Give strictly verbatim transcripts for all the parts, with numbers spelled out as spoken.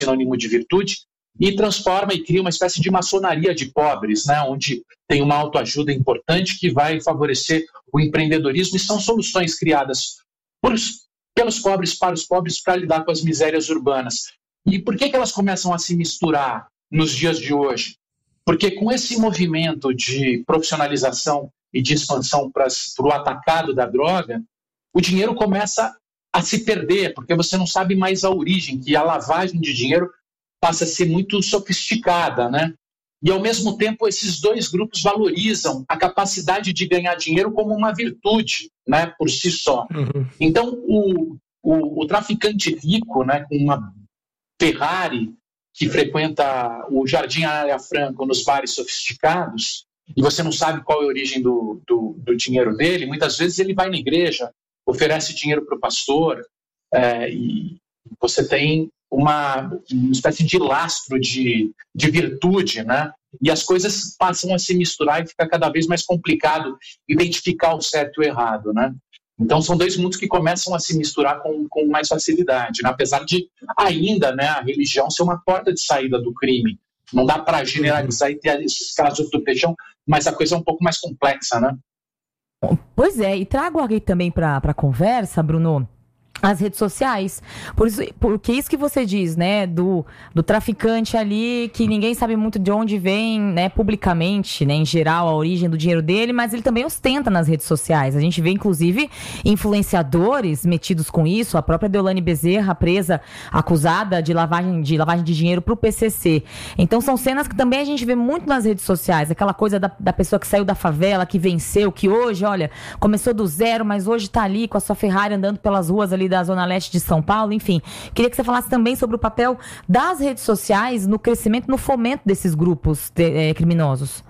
sinônimo de virtude, e transforma e cria uma espécie de maçonaria de pobres, né, onde tem uma autoajuda importante que vai favorecer o empreendedorismo, e são soluções criadas por, pelos pobres para os pobres para lidar com as misérias urbanas. E por que, que elas começam a se misturar nos dias de hoje? Porque com esse movimento de profissionalização e de expansão para o atacado da droga, o dinheiro começa a se perder, porque você não sabe mais a origem, que a lavagem de dinheiro passa a ser muito sofisticada, né? E, ao mesmo tempo, esses dois grupos valorizam a capacidade de ganhar dinheiro como uma virtude, né, por si só. Uhum. Então, o, o, o traficante rico, né, com uma Ferrari, que frequenta o Jardim Anália Franco nos bares sofisticados, e você não sabe qual é a origem do, do, do dinheiro dele, muitas vezes ele vai na igreja, oferece dinheiro para o pastor, é, e você tem uma, uma espécie de lastro de, de virtude, né? E as coisas passam a se misturar e fica cada vez mais complicado identificar o certo e o errado, né? Então são dois mundos que começam a se misturar com, com mais facilidade, né? Apesar de ainda, né, a religião ser uma porta de saída do crime. Não dá para generalizar e ter esses casos do peixão, mas a coisa é um pouco mais complexa, né? Pois é, e trago alguém também para a conversa, Bruno, as redes sociais, por isso, porque isso que você diz, né, do, do traficante ali, que ninguém sabe muito de onde vem, né, publicamente, né, em geral, a origem do dinheiro dele, mas ele também ostenta nas redes sociais. A gente vê, inclusive, influenciadores metidos com isso, a própria Deolane Bezerra, presa, acusada de lavagem de, lavagem de dinheiro para o P C C. Então, são cenas que também a gente vê muito nas redes sociais, aquela coisa da, da pessoa que saiu da favela, que venceu, que hoje, olha, começou do zero, mas hoje está ali com a sua Ferrari andando pelas ruas ali da Zona Leste de São Paulo, enfim. Queria que você falasse também sobre o papel das redes sociais no crescimento, no fomento desses grupos de, é, criminosos.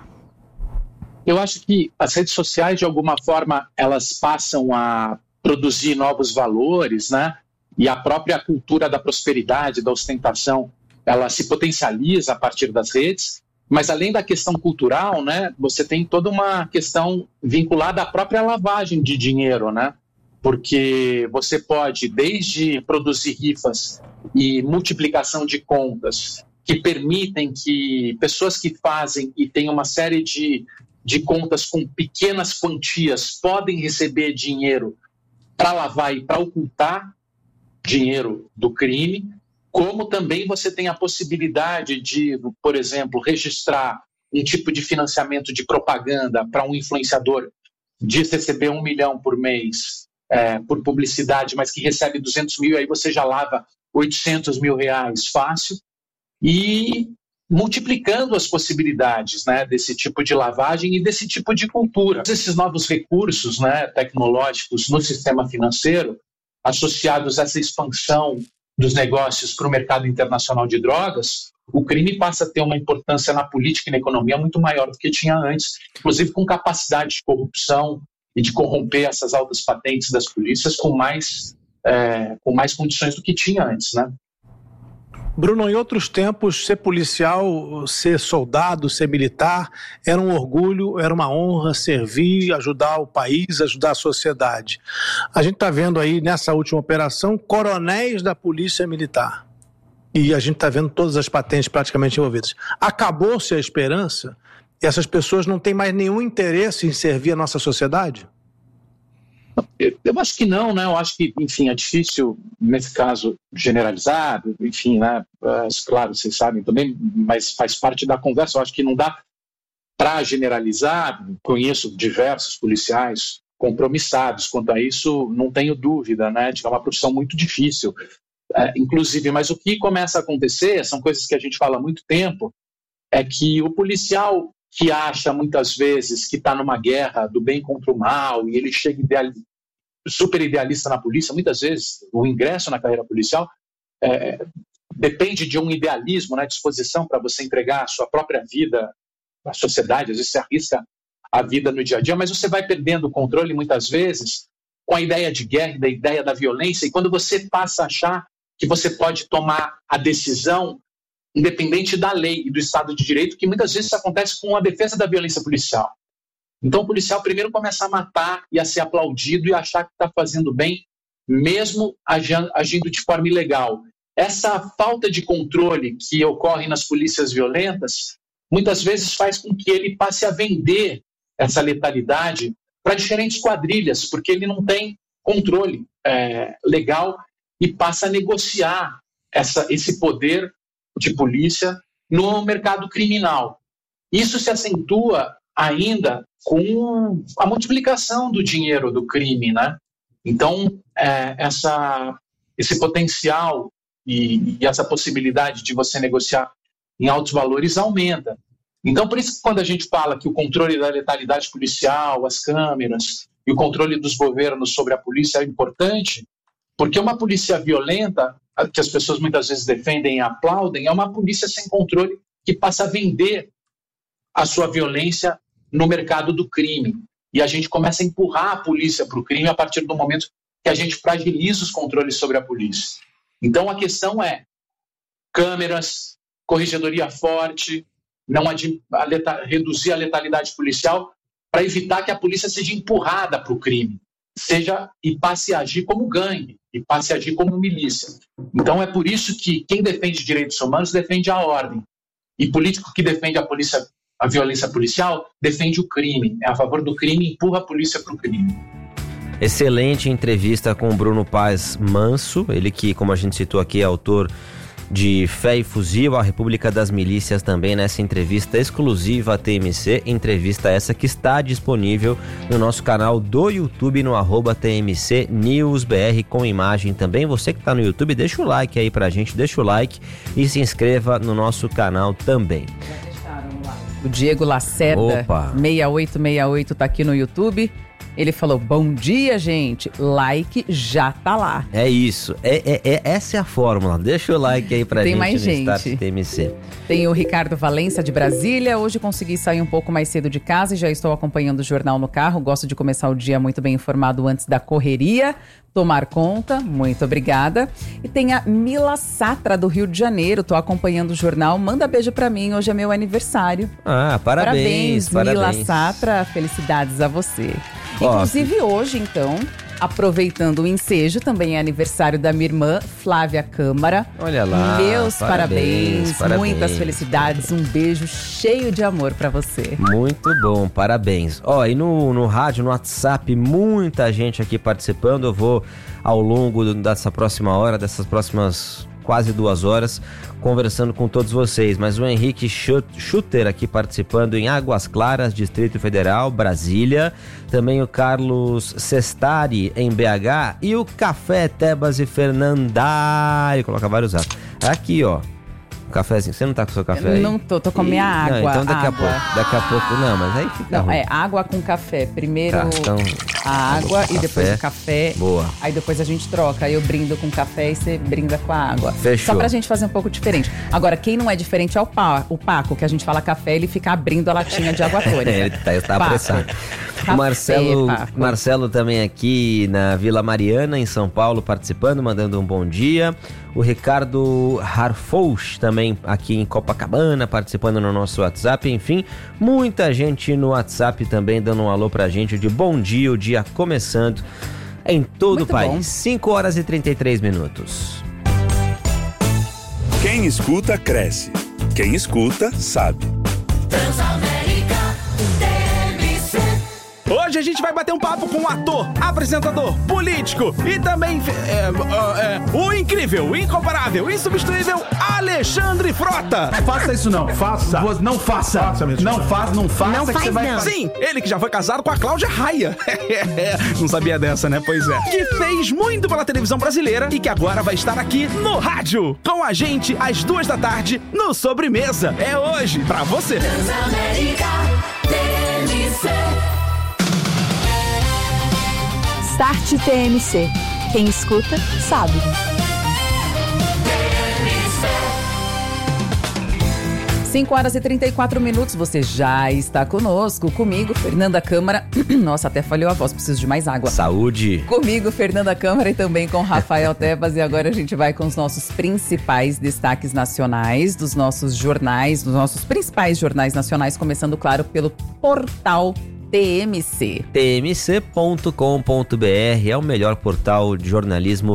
Eu acho que as redes sociais, de alguma forma, elas passam a produzir novos valores, né? E a própria cultura da prosperidade, da ostentação, ela se potencializa a partir das redes, mas além da questão cultural, né, você tem toda uma questão vinculada à própria lavagem de dinheiro, né? Porque você pode, desde produzir rifas e multiplicação de contas que permitem que pessoas que fazem e têm uma série de, de contas com pequenas quantias podem receber dinheiro para lavar e para ocultar dinheiro do crime, como também você tem a possibilidade de, por exemplo, registrar um tipo de financiamento de propaganda para um influenciador, de receber um milhão por mês, É, por publicidade, mas que recebe duzentos mil, aí você já lava oitocentos mil reais fácil, e multiplicando as possibilidades, né, desse tipo de lavagem e desse tipo de cultura. Esses novos recursos, né, tecnológicos no sistema financeiro, associados a essa expansão dos negócios para o mercado internacional de drogas, o crime passa a ter uma importância na política e na economia muito maior do que tinha antes, inclusive com capacidade de corrupção e de corromper essas altas patentes das polícias com mais, é, com mais condições do que tinha antes, né? Bruno, em outros tempos, ser policial, ser soldado, ser militar, era um orgulho, era uma honra servir, ajudar o país, ajudar a sociedade. A gente está vendo aí, nessa última operação, coronéis da Polícia Militar. E a gente está vendo todas as patentes praticamente envolvidas. Acabou-se a esperança? E essas pessoas não têm mais nenhum interesse em servir a nossa sociedade? Eu, eu acho que não, né? Eu acho que, enfim, é difícil, nesse caso, generalizar, enfim, né? É, claro, vocês sabem também, mas faz parte da conversa. Eu acho que não dá para generalizar. Conheço diversos policiais compromissados quanto a isso, não tenho dúvida, né? De que é uma profissão muito difícil, é, inclusive. Mas o que começa a acontecer, são coisas que a gente fala há muito tempo, é que o policial que acha muitas vezes que está numa guerra do bem contra o mal e ele chega ideal, super idealista na polícia, muitas vezes o ingresso na carreira policial é, depende de um idealismo, né, disposição para você entregar a sua própria vida à sociedade, às vezes você arrisca a vida no dia a dia, mas você vai perdendo o controle muitas vezes com a ideia de guerra, da ideia da violência, e quando você passa a achar que você pode tomar a decisão independente da lei e do Estado de Direito, que muitas vezes isso acontece com a defesa da violência policial. Então o policial primeiro começa a matar e a ser aplaudido e achar que está fazendo bem, mesmo agindo de forma ilegal. essa falta de controle que ocorre nas polícias violentas, muitas vezes faz com que ele passe a vender essa letalidade para diferentes quadrilhas, porque ele não tem controle é, legal e passa a negociar essa, esse poder de polícia no mercado criminal. Isso se acentua ainda com a multiplicação do dinheiro do crime, né? Então, é, essa, esse potencial e, e essa possibilidade de você negociar em altos valores aumenta. Então, por isso que quando a gente fala que o controle da letalidade policial, as câmeras e o controle dos governos sobre a polícia é importante, porque uma polícia violenta, que as pessoas muitas vezes defendem e aplaudem, é uma polícia sem controle que passa a vender a sua violência no mercado do crime. E a gente começa a empurrar a polícia para o crime a partir do momento que a gente fragiliza os controles sobre a polícia. Então a questão é câmeras, corregedoria forte, não ad, a leta, reduzir a letalidade policial para evitar que a polícia seja empurrada para o crime, seja e passe a agir como gangue, e passe a agir como milícia. Então é por isso que quem defende direitos humanos defende a ordem, e político que defende a polícia, a violência policial, defende o crime, é a favor do crime e empurra a polícia para o crime. Excelente entrevista com o Bruno Paz Manso, ele que, como a gente citou aqui, é autor de Fé e Fuzil, a República das Milícias, também nessa entrevista exclusiva à T M C, entrevista essa que está disponível no nosso canal do YouTube, no arroba T M C News B R, com imagem também. Você que está no YouTube, deixa o like aí pra gente, deixa o like e se inscreva no nosso canal também. O Diego Lacerda, Opa. seis oito seis oito, tá aqui no YouTube. Ele falou, bom dia, gente. Like já tá lá. É isso. É, é, é, essa é a fórmula. Deixa o like aí pra Tem gente mais no gente. Start T M C. Tem o Ricardo Valença, de Brasília. Hoje consegui sair um pouco mais cedo de casa e já estou acompanhando o jornal no carro. Gosto de começar o dia muito bem informado antes da correria. Tomar conta, muito obrigada. E tem a Mila Satra, do Rio de Janeiro. Tô acompanhando o jornal. Manda beijo pra mim, hoje é meu aniversário. Ah, parabéns. Parabéns, Mila parabéns. Satra. Felicidades a você. Ó, Inclusive hoje, então, aproveitando o ensejo, também é aniversário da minha irmã, Flávia Câmara. Olha lá, Meus parabéns, parabéns, parabéns. muitas felicidades, um beijo cheio de amor pra você. Muito bom, parabéns. Ó, e no, no rádio, no WhatsApp, muita gente aqui participando. Eu vou, ao longo dessa próxima hora, dessas próximas quase duas horas, conversando com todos vocês. Mas o Henrique Schutter aqui participando em Águas Claras, Distrito Federal, Brasília. Também o Carlos Sestari em B H e o Café Tebas e Fernandário. Coloca vários atos. Aqui, ó. Cafézinho. Você não tá com o seu café aí? Não tô, tô com a minha água. Não, então daqui água. a pouco. Daqui a pouco não, mas aí fica Não, ruim. é água com café. Primeiro Tá, então, a água café. e depois o café. Boa. Aí depois a gente troca. Aí eu brindo com café e você brinda com a água. Fechou. Só pra gente fazer um pouco diferente. Agora, quem não é diferente é o, pa, o Paco, que a gente fala café, ele fica abrindo a latinha de água tônica. É, ele tá, ele tá Paco. apressado. Café, O Marcelo, Paco. Marcelo também aqui na Vila Mariana, em São Paulo, participando, mandando um bom dia. O Ricardo Harfouch também aqui em Copacabana, participando no nosso WhatsApp. Enfim, muita gente no WhatsApp também dando um alô pra gente de bom dia, o dia começando em todo Muito o país. bom. cinco horas e trinta e três minutos. Quem escuta, cresce. Quem escuta, sabe. Hoje a gente vai bater um papo com um ator, apresentador, político e também é, é, é, o incrível, o incomparável, o insubstituível Alexandre Frota. Faça isso não. Faça. Você não faça. faça mesmo. Não faz, não faça. Não que faz você vai não. fazer. Sim, ele que já foi casado com a Cláudia Raia. Não sabia dessa, né? Pois é. Que fez muito pela televisão brasileira e que agora vai estar aqui no rádio com a gente às duas da tarde no Sobremesa. É hoje pra você. Start T M C. Quem escuta, sabe. cinco horas e trinta e quatro minutos, você já está conosco, comigo, Fernanda Câmara. Nossa, até falhou a voz, preciso de mais água. Saúde. Comigo, Fernanda Câmara, e também com Rafael Tebas. E agora a gente vai com os nossos principais destaques nacionais, dos nossos jornais, dos nossos principais jornais nacionais, começando, claro, pelo portal T M C. T M C ponto com ponto B R é o melhor portal de jornalismo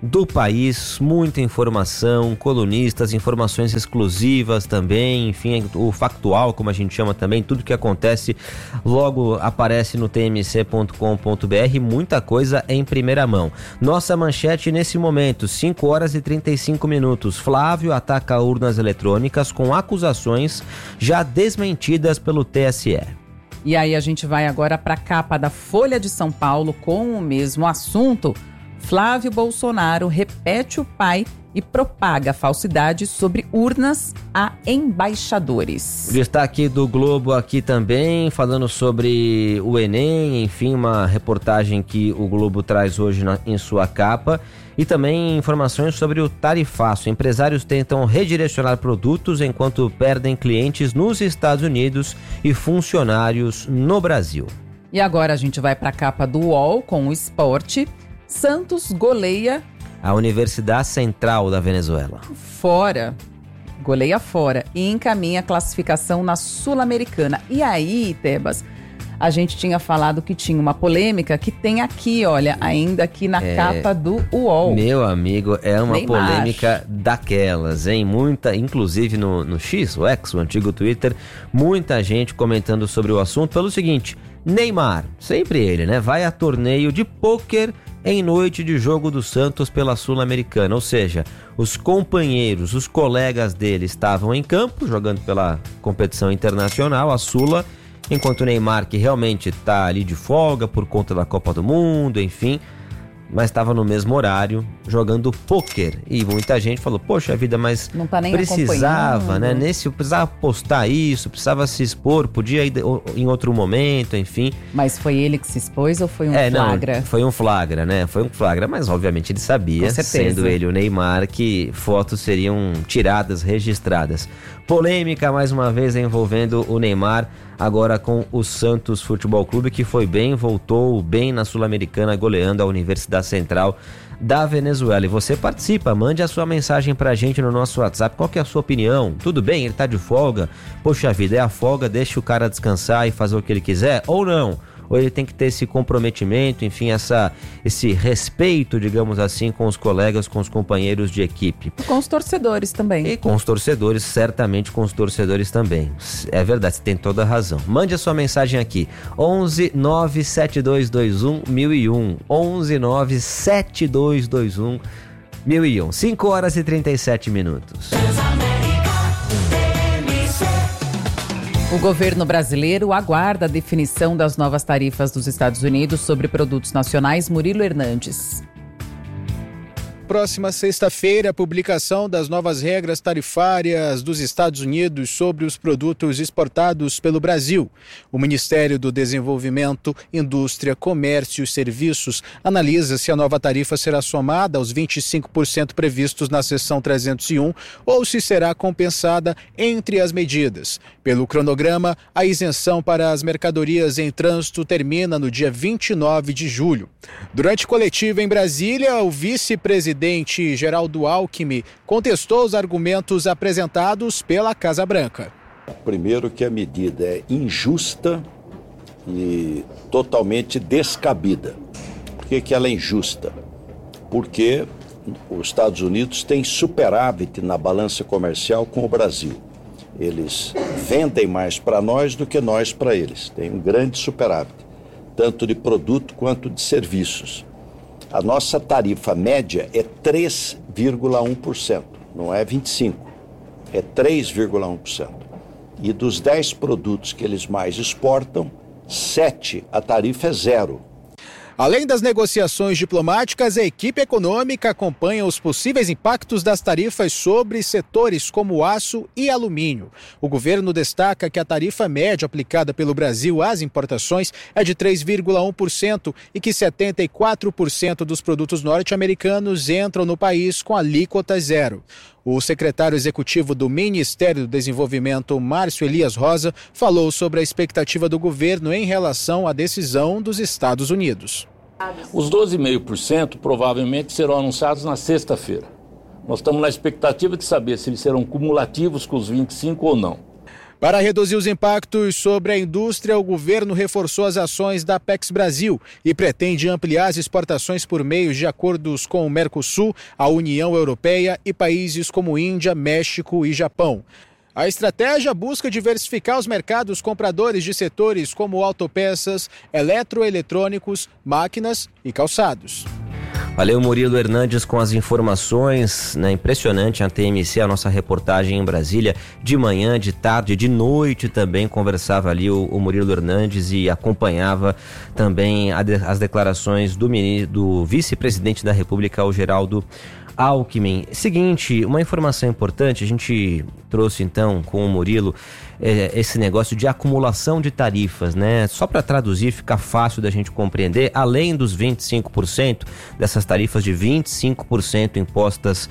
do país, muita informação, colunistas, informações exclusivas também, enfim, o factual, como a gente chama também, tudo que acontece logo aparece no t m c ponto com ponto b r, muita coisa em primeira mão. Nossa manchete nesse momento, cinco horas e trinta e cinco minutos, Flávio ataca urnas eletrônicas com acusações já desmentidas pelo T S E. E aí a gente vai agora para a capa da Folha de São Paulo com o mesmo assunto. Flávio Bolsonaro repete o pai e propaga falsidade sobre urnas a embaixadores. Destaque do Globo aqui também, falando sobre o Enem, enfim, uma reportagem que o Globo traz hoje na, em sua capa. E também informações sobre o tarifaço. Empresários tentam redirecionar produtos enquanto perdem clientes nos Estados Unidos e funcionários no Brasil. E agora a gente vai para a capa do U O L com o esporte. Santos goleia a Universidade Central da Venezuela. Fora, goleia fora e encaminha a classificação na Sul-Americana. E aí, Tebas, a gente tinha falado que tinha uma polêmica que tem aqui, olha, ainda aqui na é, capa do U O L. Meu amigo, é uma Neymar. polêmica daquelas, hein? Muita, inclusive no, no X, o X, o antigo Twitter, muita gente comentando sobre o assunto pelo seguinte: Neymar, sempre ele, né? Vai a torneio de pôquer em noite de jogo do Santos pela Sul-Americana, ou seja, os companheiros, os colegas dele estavam em campo, jogando pela competição internacional, a Sula, enquanto o Neymar, que realmente está ali de folga por conta da Copa do Mundo, enfim, mas estava no mesmo horário jogando pôquer. E muita gente falou, poxa vida, mas não tá nem precisava, né? Nesse, precisava postar isso, precisava se expor, podia ir em outro momento, enfim. Mas foi ele que se expôs ou foi um é, flagra? Não, foi um flagra, né? Foi um flagra, mas obviamente ele sabia, sendo ele o Neymar, que fotos seriam tiradas, registradas. Polêmica mais uma vez envolvendo o Neymar, agora com o Santos Futebol Clube, que foi bem, voltou bem na Sul-Americana, goleando a Universidade Central da Venezuela. E você participa, mande a sua mensagem pra gente no nosso WhatsApp. Qual que é a sua opinião? Tudo bem? Ele tá de folga? Poxa vida, é a folga, deixa o cara descansar e fazer o que ele quiser? Ou não? Ou ele tem que ter esse comprometimento, enfim, essa, esse respeito, digamos assim, com os colegas, com os companheiros de equipe. Com os torcedores também. E com os torcedores, certamente com os torcedores também. É verdade, você tem toda a razão. Mande a sua mensagem aqui, onze nove sete dois dois um mil e um, onze nove sete dois dois um mil e um, cinco horas e trinta e sete minutos. O governo brasileiro aguarda a definição das novas tarifas dos Estados Unidos sobre produtos nacionais. Murilo Hernandes. Próxima sexta-feira, a publicação das novas regras tarifárias dos Estados Unidos sobre os produtos exportados pelo Brasil. O Ministério do Desenvolvimento, Indústria, Comércio e Serviços analisa se a nova tarifa será somada aos vinte e cinco por cento previstos na seção trezentos e um ou se será compensada entre as medidas. Pelo cronograma, a isenção para as mercadorias em trânsito termina no dia vinte e nove de julho. Durante coletiva em Brasília, o vice-presidente presidente Geraldo Alckmin contestou os argumentos apresentados pela Casa Branca. Primeiro que a medida é injusta e totalmente descabida. Por que que ela é injusta? Porque os Estados Unidos têm superávit na balança comercial com o Brasil. Eles vendem mais para nós do que nós para eles. Tem um grande superávit, tanto de produto quanto de serviços. A nossa tarifa média é três vírgula um por cento, não é vinte e cinco por cento, é três vírgula um por cento. E dos dez produtos que eles mais exportam, sete a tarifa é zero. Além das negociações diplomáticas, a equipe econômica acompanha os possíveis impactos das tarifas sobre setores como aço e alumínio. O governo destaca que a tarifa média aplicada pelo Brasil às importações é de três vírgula um por cento e que setenta e quatro por cento dos produtos norte-americanos entram no país com alíquota zero. O secretário executivo do Ministério do Desenvolvimento, Márcio Elias Rosa, falou sobre a expectativa do governo em relação à decisão dos Estados Unidos. Os doze vírgula cinco por cento provavelmente serão anunciados na sexta-feira. Nós estamos na expectativa de saber se eles serão cumulativos com os vinte e cinco por cento ou não. Para reduzir os impactos sobre a indústria, o governo reforçou as ações da Apex Brasil e pretende ampliar as exportações por meio de acordos com o Mercosul, a União Europeia e países como Índia, México e Japão. A estratégia busca diversificar os mercados compradores de setores como autopeças, eletroeletrônicos, máquinas e calçados. Valeu, Murilo Hernandes, com as informações, né? Impressionante a T M C, a nossa reportagem em Brasília, de manhã, de tarde, de noite também, conversava ali o, o Murilo Hernandes e acompanhava também a de, as declarações do, do vice-presidente da República, o Geraldo Alckmin. Seguinte, uma informação importante, a gente trouxe então com o Murilo é, esse negócio de acumulação de tarifas, né? Só para traduzir, fica fácil da gente compreender, além dos vinte e cinco por cento, dessas tarifas de vinte e cinco por cento impostas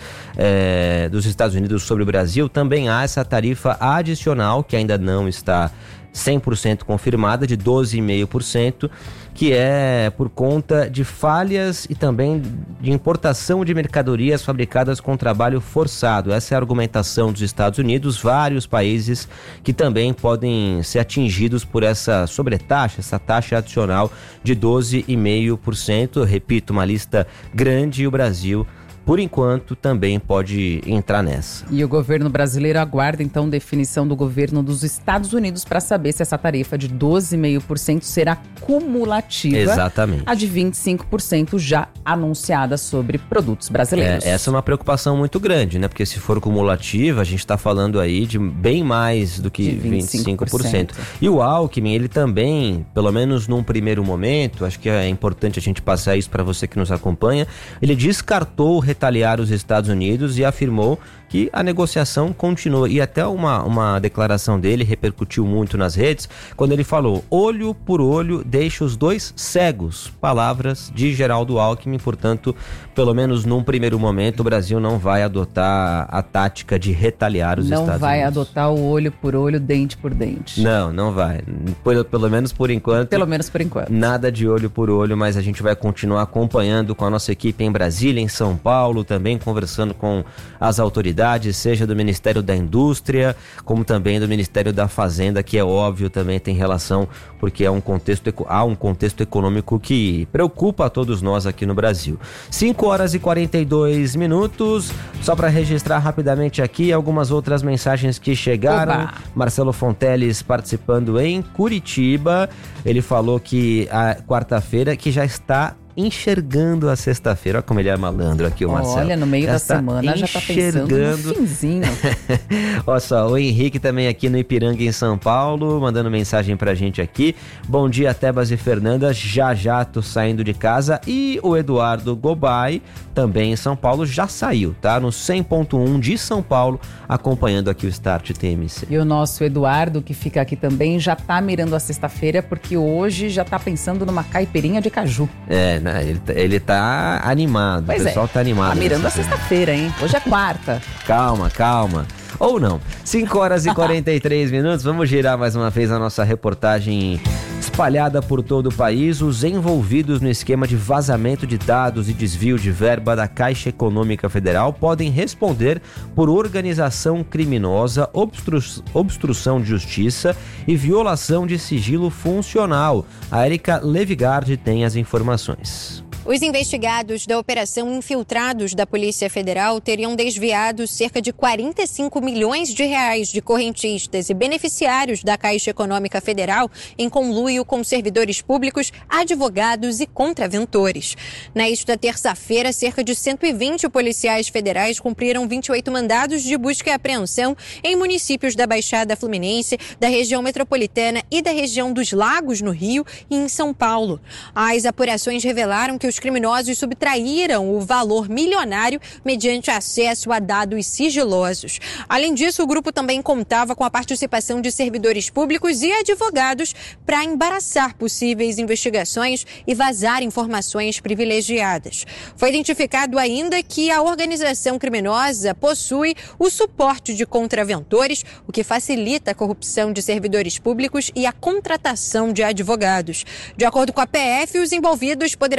é, dos Estados Unidos sobre o Brasil, também há essa tarifa adicional, que ainda não está cem por cento confirmada, de doze vírgula cinco por cento, que é por conta de falhas e também de importação de mercadorias fabricadas com trabalho forçado. Essa é a argumentação dos Estados Unidos, vários países que também podem ser atingidos por essa sobretaxa, essa taxa adicional de doze vírgula cinco por cento. Repito, uma lista grande, e o Brasil, por enquanto, também pode entrar nessa. E o governo brasileiro aguarda, então, definição do governo dos Estados Unidos para saber se essa tarifa de doze vírgula cinco por cento será cumulativa. Exatamente. A de vinte e cinco por cento já anunciada sobre produtos brasileiros. É, essa é uma preocupação muito grande, né? Porque se for cumulativa, a gente está falando aí de bem mais do que vinte e cinco por cento. E o Alckmin, ele também, pelo menos num primeiro momento, acho que é importante a gente passar isso para você que nos acompanha, ele descartou retaliar os Estados Unidos e afirmou que a negociação continua. E até uma, uma declaração dele repercutiu muito nas redes, quando ele falou: olho por olho deixa os dois cegos. Palavras de Geraldo Alckmin. Portanto, pelo menos num primeiro momento, o Brasil não vai adotar a tática de retaliar os não Estados Unidos. Não vai adotar o olho por olho, dente por dente. Não, não vai. Pelo, pelo menos por enquanto. Pelo menos por enquanto. Nada de olho por olho, mas a gente vai continuar acompanhando com a nossa equipe em Brasília, em São Paulo, também conversando com as autoridades, seja do Ministério da Indústria, como também do Ministério da Fazenda, que é óbvio também tem relação, porque é um contexto, há um contexto econômico que preocupa a todos nós aqui no Brasil. cinco horas e quarenta e dois minutos, só para registrar rapidamente aqui algumas outras mensagens que chegaram. Oba. Marcelo Fonteles participando em Curitiba, ele falou que a quarta-feira que já está enxergando a sexta-feira. Olha como ele é malandro aqui, o Marcelo. Olha, no meio já da semana já tá pensando no finzinho. Olha só, o Henrique também aqui no Ipiranga, em São Paulo, mandando mensagem pra gente aqui. Bom dia, Tebas e Fernanda, já já tô saindo de casa. E o Eduardo Gobay, também em São Paulo, já saiu, tá? No cem ponto um de São Paulo, acompanhando aqui o Start T M C. E o nosso Eduardo, que fica aqui também, já tá mirando a sexta-feira, porque hoje já tá pensando numa caipirinha de caju. É, Ele, ele tá animado, pois o pessoal é, tá animado. Tá mirando a sexta-feira, hein? Hoje é quarta. Calma, calma. Ou não. cinco horas e quarenta e três minutos, vamos girar mais uma vez a nossa reportagem espalhada por todo o país. Os envolvidos no esquema de vazamento de dados e desvio de verba da Caixa Econômica Federal podem responder por organização criminosa, obstru... obstrução de justiça e violação de sigilo funcional. A Érica Levigard tem as informações. Os investigados da Operação Infiltrados da Polícia Federal teriam desviado cerca de quarenta e cinco milhões de reais de correntistas e beneficiários da Caixa Econômica Federal em conluio com servidores públicos, advogados e contraventores. Nesta terça-feira, cerca de cento e vinte policiais federais cumpriram vinte e oito mandados de busca e apreensão em municípios da Baixada Fluminense, da região metropolitana e da região dos Lagos, no Rio, e em São Paulo. As apurações revelaram que os criminosos subtraíram o valor milionário mediante acesso a dados sigilosos. Além disso, o grupo também contava com a participação de servidores públicos e advogados para embaraçar possíveis investigações e vazar informações privilegiadas. Foi identificado ainda que a organização criminosa possui o suporte de contraventores, o que facilita a corrupção de servidores públicos e a contratação de advogados. De acordo com a P F, os envolvidos poderão responder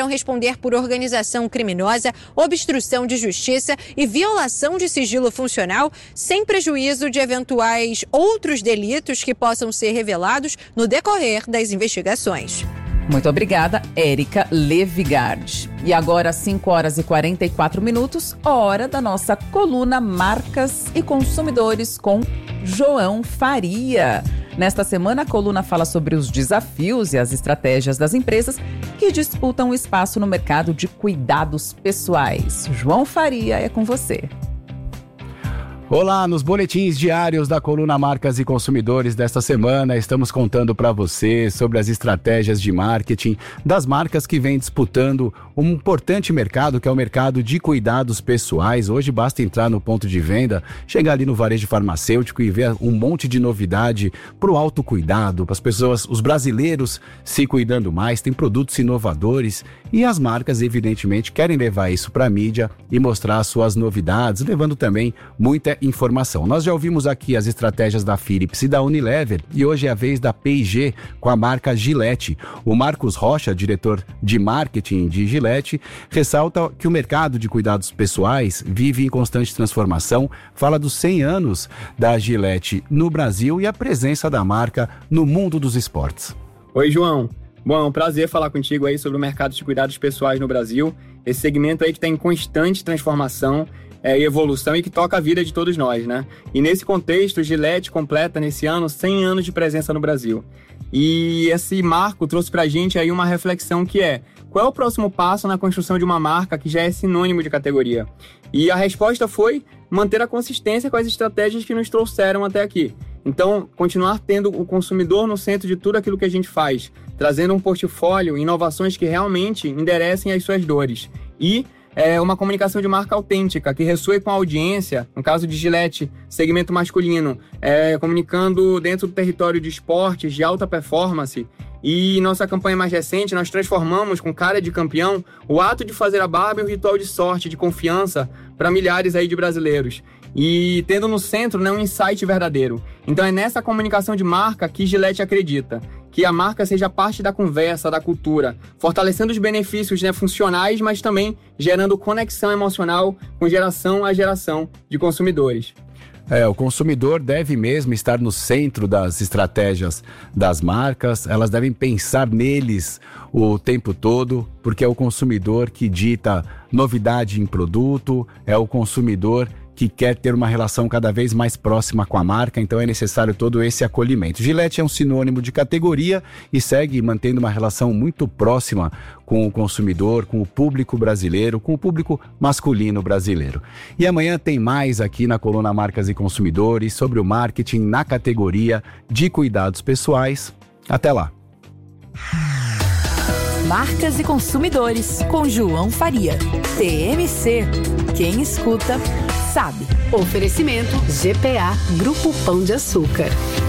responder por organização criminosa, obstrução de justiça e violação de sigilo funcional, sem prejuízo de eventuais outros delitos que possam ser revelados no decorrer das investigações. Muito obrigada, Érica Levigard. E agora, cinco horas e quarenta e quatro minutos, hora da nossa coluna Marcas e Consumidores com João Faria. Nesta semana, a coluna fala sobre os desafios e as estratégias das empresas que disputam espaço no mercado de cuidados pessoais. João Faria, é com você. Olá, nos boletins diários da coluna Marcas e Consumidores desta semana, estamos contando para você sobre as estratégias de marketing das marcas que vêm disputando um importante mercado, que é o mercado de cuidados pessoais. Hoje basta entrar no ponto de venda, chegar ali no varejo farmacêutico e ver um monte de novidade para o autocuidado, para as pessoas, os brasileiros se cuidando mais, tem produtos inovadores e as marcas, evidentemente, querem levar isso para a mídia e mostrar as suas novidades, levando também muita informação. Nós já ouvimos aqui as estratégias da Philips e da Unilever e hoje é a vez da P e G com a marca Gillette. O Marcos Rocha, diretor de marketing de Gillette, ressalta que o mercado de cuidados pessoais vive em constante transformação, fala dos cem anos da Gillette no Brasil e a presença da marca no mundo dos esportes. Oi, João. Bom, é um prazer falar contigo aí sobre o mercado de cuidados pessoais no Brasil. Esse segmento aí que está em constante transformação É, e evolução e que toca a vida de todos nós, né? E nesse contexto, Gillette completa nesse ano cem anos de presença no Brasil. E esse marco trouxe pra gente aí uma reflexão que é: qual é o próximo passo na construção de uma marca que já é sinônimo de categoria? E a resposta foi manter a consistência com as estratégias que nos trouxeram até aqui. Então, continuar tendo o consumidor no centro de tudo aquilo que a gente faz, trazendo um portfólio, inovações que realmente enderecem as suas dores. E é uma comunicação de marca autêntica, que ressoe com a audiência, no caso de Gillette, segmento masculino, é, comunicando dentro do território de esportes de alta performance. E nossa campanha mais recente, nós transformamos com cara de campeão o ato de fazer a barba em um ritual de sorte, de confiança para milhares aí de brasileiros. E tendo no centro, né, um insight verdadeiro. Então é nessa comunicação de marca que Gillette acredita, que a marca seja parte da conversa, da cultura, fortalecendo os benefícios, né, funcionais, mas também gerando conexão emocional com geração a geração de consumidores. É, o consumidor deve mesmo estar no centro das estratégias das marcas, elas devem pensar neles o tempo todo, porque é o consumidor que dita novidade em produto, é o consumidor que quer ter uma relação cada vez mais próxima com a marca, então é necessário todo esse acolhimento. Gillette é um sinônimo de categoria e segue mantendo uma relação muito próxima com o consumidor, com o público brasileiro, com o público masculino brasileiro. E amanhã tem mais aqui na coluna Marcas e Consumidores sobre o marketing na categoria de cuidados pessoais. Até lá! Marcas e Consumidores, com João Faria. T M C. Quem escuta, sabe. Oferecimento G P A Grupo Pão de Açúcar.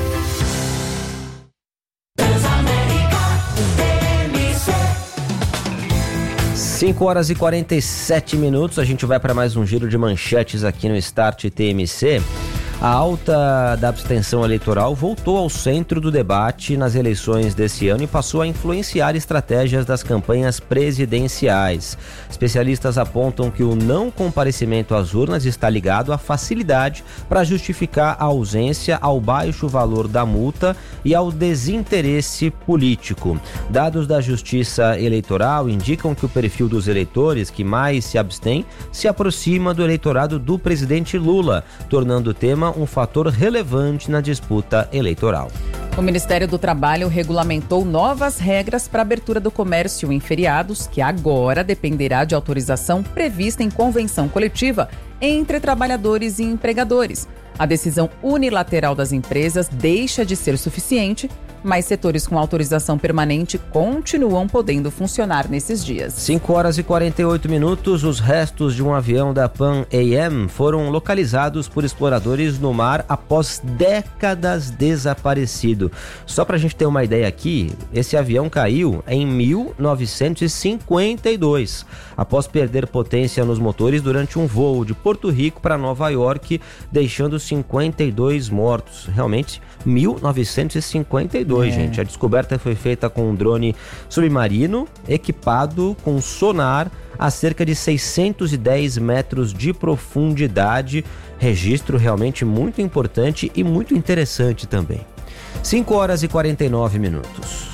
cinco horas e quarenta e sete minutos, a gente vai para mais um giro de manchetes aqui no Start T M C. A alta da abstenção eleitoral voltou ao centro do debate nas eleições desse ano e passou a influenciar estratégias das campanhas presidenciais. Especialistas apontam que o não comparecimento às urnas está ligado à facilidade para justificar a ausência, ao baixo valor da multa e ao desinteresse político. Dados da Justiça Eleitoral indicam que o perfil dos eleitores que mais se abstêm se aproxima do eleitorado do presidente Lula, tornando o tema um fator relevante na disputa eleitoral. O Ministério do Trabalho regulamentou novas regras para a abertura do comércio em feriados, que agora dependerá de autorização prevista em convenção coletiva entre trabalhadores e empregadores. A decisão unilateral das empresas deixa de ser suficiente, mas setores com autorização permanente continuam podendo funcionar nesses dias. cinco horas e quarenta e oito minutos, os restos de um avião da Pan Am foram localizados por exploradores no mar após décadas desaparecido. Só para a gente ter uma ideia aqui, esse avião caiu em mil novecentos e cinquenta e dois, após perder potência nos motores durante um voo de Porto Rico para Nova York, deixando cinquenta e dois mortos. Realmente, mil novecentos e cinquenta e dois. dois, É. gente. A descoberta foi feita com um drone submarino equipado com sonar a cerca de seiscentos e dez metros de profundidade. Registro realmente muito importante e muito interessante também. cinco horas e quarenta e nove minutos.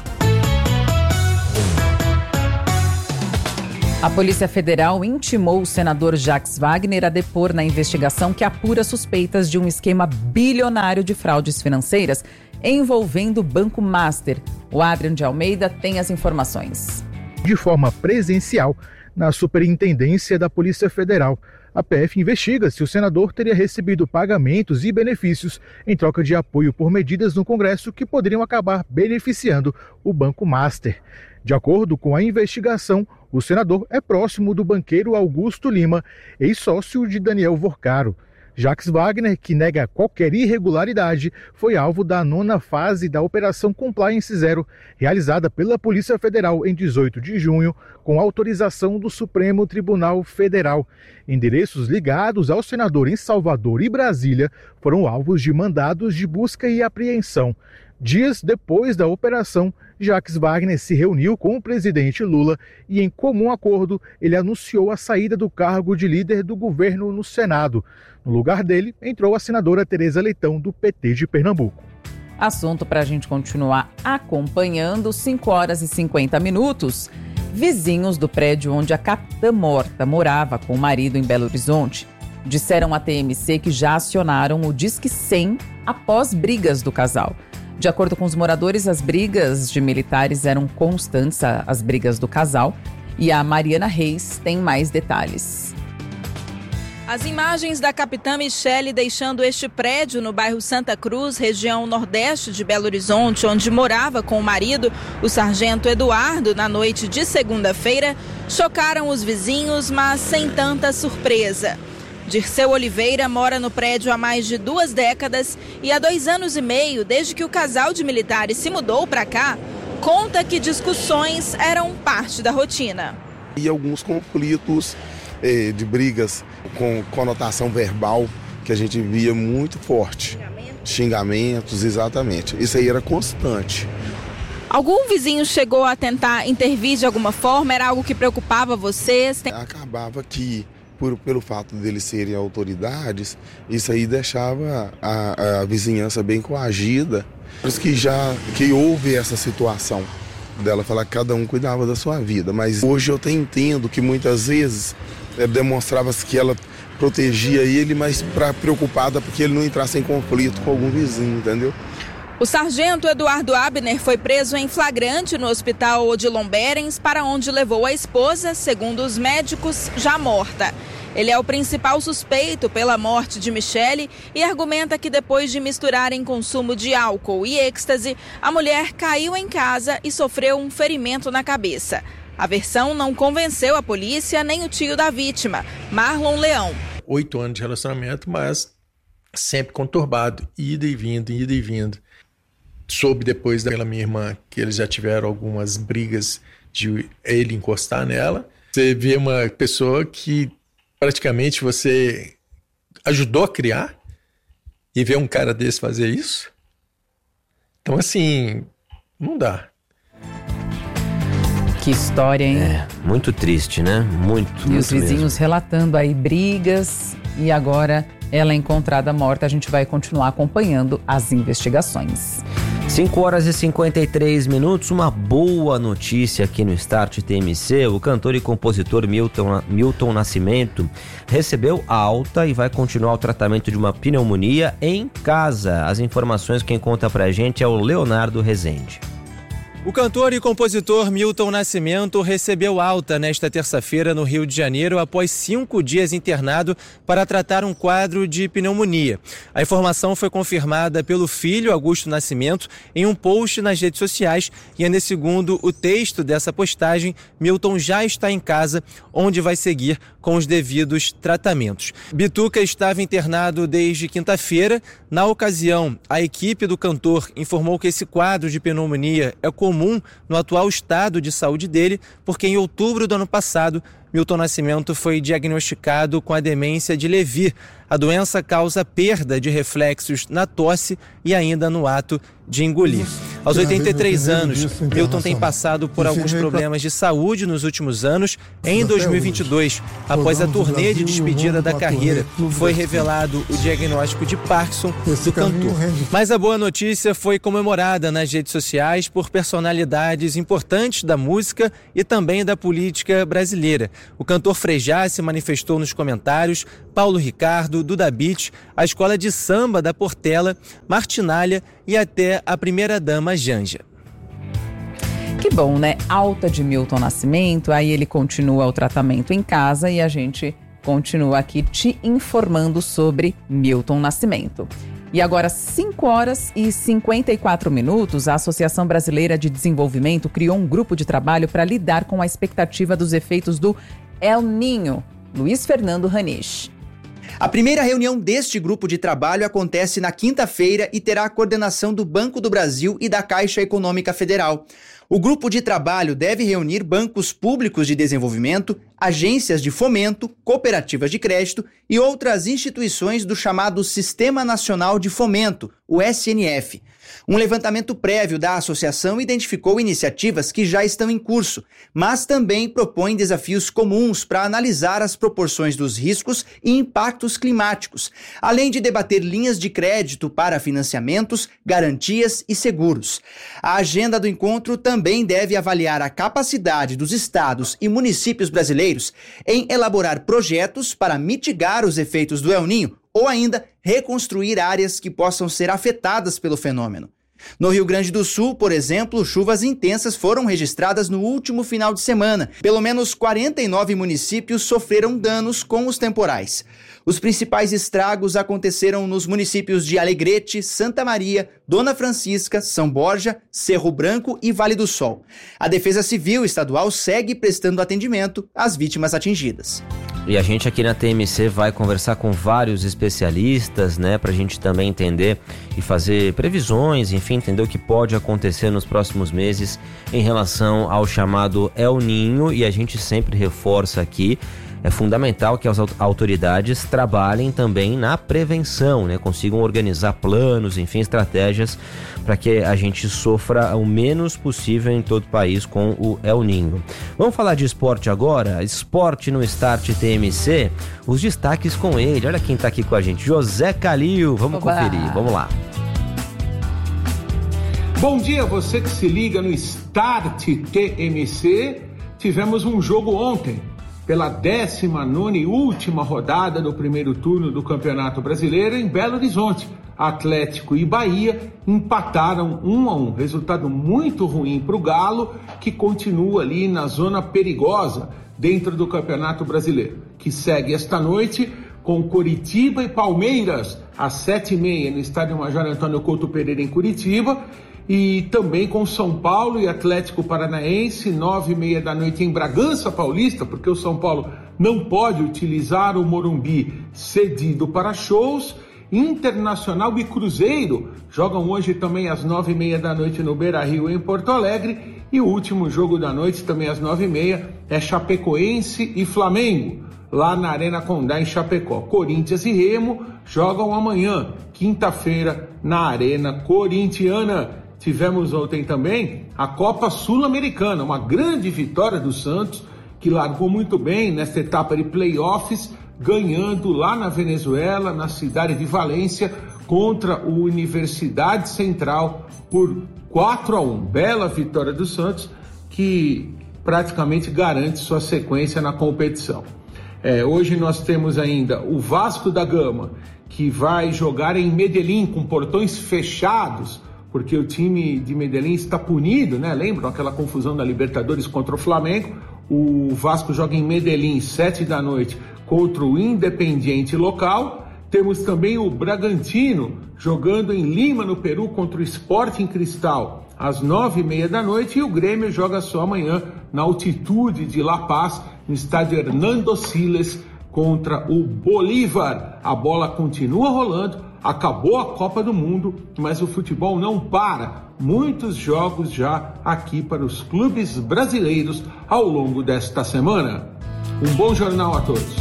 A Polícia Federal intimou o senador Jacques Wagner a depor na investigação que apura suspeitas de um esquema bilionário de fraudes financeiras envolvendo o Banco Master. O Adrian de Almeida tem as informações. De forma presencial, na Superintendência da Polícia Federal, a P F investiga se o senador teria recebido pagamentos e benefícios em troca de apoio por medidas no Congresso que poderiam acabar beneficiando o Banco Master. De acordo com a investigação, o senador é próximo do banqueiro Augusto Lima, ex-sócio de Daniel Vorcaro. Jacques Wagner, que nega qualquer irregularidade, foi alvo da nona fase da Operação Compliance Zero, realizada pela Polícia Federal em dezoito de junho, com autorização do Supremo Tribunal Federal. Endereços ligados ao senador em Salvador e Brasília foram alvos de mandados de busca e apreensão. Dias depois da operação, Jacques Wagner se reuniu com o presidente Lula e, em comum acordo, ele anunciou a saída do cargo de líder do governo no Senado. No lugar dele, entrou a senadora Tereza Leitão, do P T de Pernambuco. Assunto para a gente continuar acompanhando, cinco horas e cinquenta minutos. Vizinhos do prédio onde a capitã morta morava com o marido em Belo Horizonte disseram à T M C que já acionaram o Disque cem após brigas do casal. De acordo com os moradores, as brigas de militares eram constantes, as brigas do casal, e a Mariana Reis tem mais detalhes. As imagens da capitã Michele deixando este prédio no bairro Santa Cruz, região nordeste de Belo Horizonte, onde morava com o marido, o sargento Eduardo, na noite de segunda-feira, chocaram os vizinhos, mas sem tanta surpresa. Dirceu Oliveira mora no prédio há mais de duas décadas e há dois anos e meio, desde que o casal de militares se mudou para cá, conta que discussões eram parte da rotina. E alguns conflitos eh, de brigas com conotação verbal que a gente via muito forte. Xingamentos. Xingamentos, exatamente. Isso aí era constante. Algum vizinho chegou a tentar intervir de alguma forma? Era algo que preocupava vocês? Acabava que, por, pelo fato deles serem autoridades, isso aí deixava a, a vizinhança bem coagida. Por isso que já que houve essa situação dela falar que cada um cuidava da sua vida. Mas hoje eu até entendo que muitas vezes é, demonstrava-se que ela protegia ele, mas pra, preocupada porque ele não entrasse em conflito com algum vizinho, entendeu? O sargento Eduardo Abner foi preso em flagrante no hospital Odilon Berens, para onde levou a esposa, segundo os médicos, já morta. Ele é o principal suspeito pela morte de Michele e argumenta que depois de misturarem consumo de álcool e êxtase, a mulher caiu em casa e sofreu um ferimento na cabeça. A versão não convenceu a polícia nem o tio da vítima, Marlon Leão. Oito anos de relacionamento, mas sempre conturbado, ida e vindo, ida e vindo. Soube depois pela minha irmã que eles já tiveram algumas brigas de ele encostar nela. Você vê uma pessoa que praticamente você ajudou a criar e ver um cara desse fazer isso. Então, assim, não dá. Que história, hein? É, muito triste, né? Muito, E muito os vizinhos mesmo. relatando aí brigas e agora ela é encontrada morta. A gente vai continuar acompanhando as investigações. cinco horas e cinquenta e três minutos, uma boa notícia aqui no Start T M C. O cantor e compositor Milton, Milton Nascimento recebeu alta e vai continuar o tratamento de uma pneumonia em casa. As informações quem conta pra gente é o Leonardo Rezende. O cantor e compositor Milton Nascimento recebeu alta nesta terça-feira no Rio de Janeiro após cinco dias internado para tratar um quadro de pneumonia. A informação foi confirmada pelo filho, Augusto Nascimento, em um post nas redes sociais e ainda segundo o texto dessa postagem, Milton já está em casa, onde vai seguir com os devidos tratamentos. Bituca estava internado desde quinta-feira. Na ocasião, a equipe do cantor informou que esse quadro de pneumonia é comum no atual estado de saúde dele, porque em outubro do ano passado, Milton Nascimento foi diagnosticado com a demência de Lewy, A doença causa perda de reflexos na tosse e ainda no ato de engolir. Aos oitenta e três anos, Milton tem passado por alguns problemas de saúde nos últimos anos. Em dois mil e vinte e dois, após a turnê de despedida da carreira, foi revelado o diagnóstico de Parkinson do cantor. Mas a boa notícia foi comemorada nas redes sociais por personalidades importantes da música e também da política brasileira. O cantor Frejá se manifestou nos comentários, Paulo Ricardo, Duda Beat, a escola de samba da Portela, Martinália e até a primeira-dama Janja. Que bom, né? Alta de Milton Nascimento, aí ele continua o tratamento em casa e a gente continua aqui te informando sobre Milton Nascimento. E agora, cinco horas e cinquenta e quatro minutos, a Associação Brasileira de Desenvolvimento criou um grupo de trabalho para lidar com a expectativa dos efeitos do El Niño. Luiz Fernando Ranisch. A primeira reunião deste grupo de trabalho acontece na quinta-feira e terá a coordenação do Banco do Brasil e da Caixa Econômica Federal. O grupo de trabalho deve reunir bancos públicos de desenvolvimento, agências de fomento, cooperativas de crédito e outras instituições do chamado Sistema Nacional de Fomento, o S N F. Um levantamento prévio da associação identificou iniciativas que já estão em curso, mas também propõe desafios comuns para analisar as proporções dos riscos e impactos climáticos, além de debater linhas de crédito para financiamentos, garantias e seguros. A agenda do encontro também deve avaliar a capacidade dos estados e municípios brasileiros em elaborar projetos para mitigar os efeitos do El Niño, ou ainda reconstruir áreas que possam ser afetadas pelo fenômeno. No Rio Grande do Sul, por exemplo, chuvas intensas foram registradas no último final de semana. Pelo menos quarenta e nove municípios sofreram danos com os temporais. Os principais estragos aconteceram nos municípios de Alegrete, Santa Maria, Dona Francisca, São Borja, Cerro Branco e Vale do Sol. A Defesa Civil Estadual segue prestando atendimento às vítimas atingidas. E a gente aqui na T M C vai conversar com vários especialistas, né, pra gente também entender e fazer previsões, enfim, entender o que pode acontecer nos próximos meses em relação ao chamado El Niño, e a gente sempre reforça aqui, é fundamental que as autoridades trabalhem também na prevenção, né? Consigam organizar planos, enfim, estratégias para que a gente sofra o menos possível em todo o país com o El Niño. Vamos falar de esporte agora? Esporte no Start T M C, os destaques com ele. Olha quem está aqui com a gente, José Calil. Vamos Oba. conferir, vamos lá. Bom dia, você que se liga no Start T M C. Tivemos um jogo ontem, pela décima nona e última rodada do primeiro turno do Campeonato Brasileiro em Belo Horizonte. Atlético e Bahia empataram um a um. Resultado muito ruim para o Galo, que continua ali na zona perigosa dentro do Campeonato Brasileiro, que segue esta noite com Coritiba e Palmeiras às sete e meia no Estádio Major Antônio Couto Pereira em Curitiba, e também com São Paulo e Atlético Paranaense, nove e meia da noite em Bragança Paulista, porque o São Paulo não pode utilizar o Morumbi cedido para shows. Internacional e Cruzeiro jogam hoje também às nove e meia da noite no Beira-Rio em Porto Alegre, e o último jogo da noite também às nove e meia é Chapecoense e Flamengo, lá na Arena Condá em Chapecó. Corinthians e Remo jogam amanhã, quinta-feira, na Arena Corintiana. Tivemos ontem também a Copa Sul-Americana, uma grande vitória do Santos, que largou muito bem nesta etapa de playoffs, ganhando lá na Venezuela, na cidade de Valência, contra o Universidade Central por quatro a um. Bela vitória do Santos, que praticamente garante sua sequência na competição. É, hoje nós temos ainda o Vasco da Gama, que vai jogar em Medellín com portões fechados, porque o time de Medellín está punido, né? Lembram aquela confusão da Libertadores contra o Flamengo? O Vasco joga em Medellín, sete da noite, contra o Independiente local. Temos também o Bragantino jogando em Lima, no Peru, contra o Sporting Cristal, às nove e meia da noite. E o Grêmio joga só amanhã, na altitude de La Paz, no estádio Hernando Siles, contra o Bolívar. A bola continua rolando. Acabou a Copa do Mundo, mas o futebol não para. Muitos jogos já aqui para os clubes brasileiros ao longo desta semana. Um bom jornal a todos.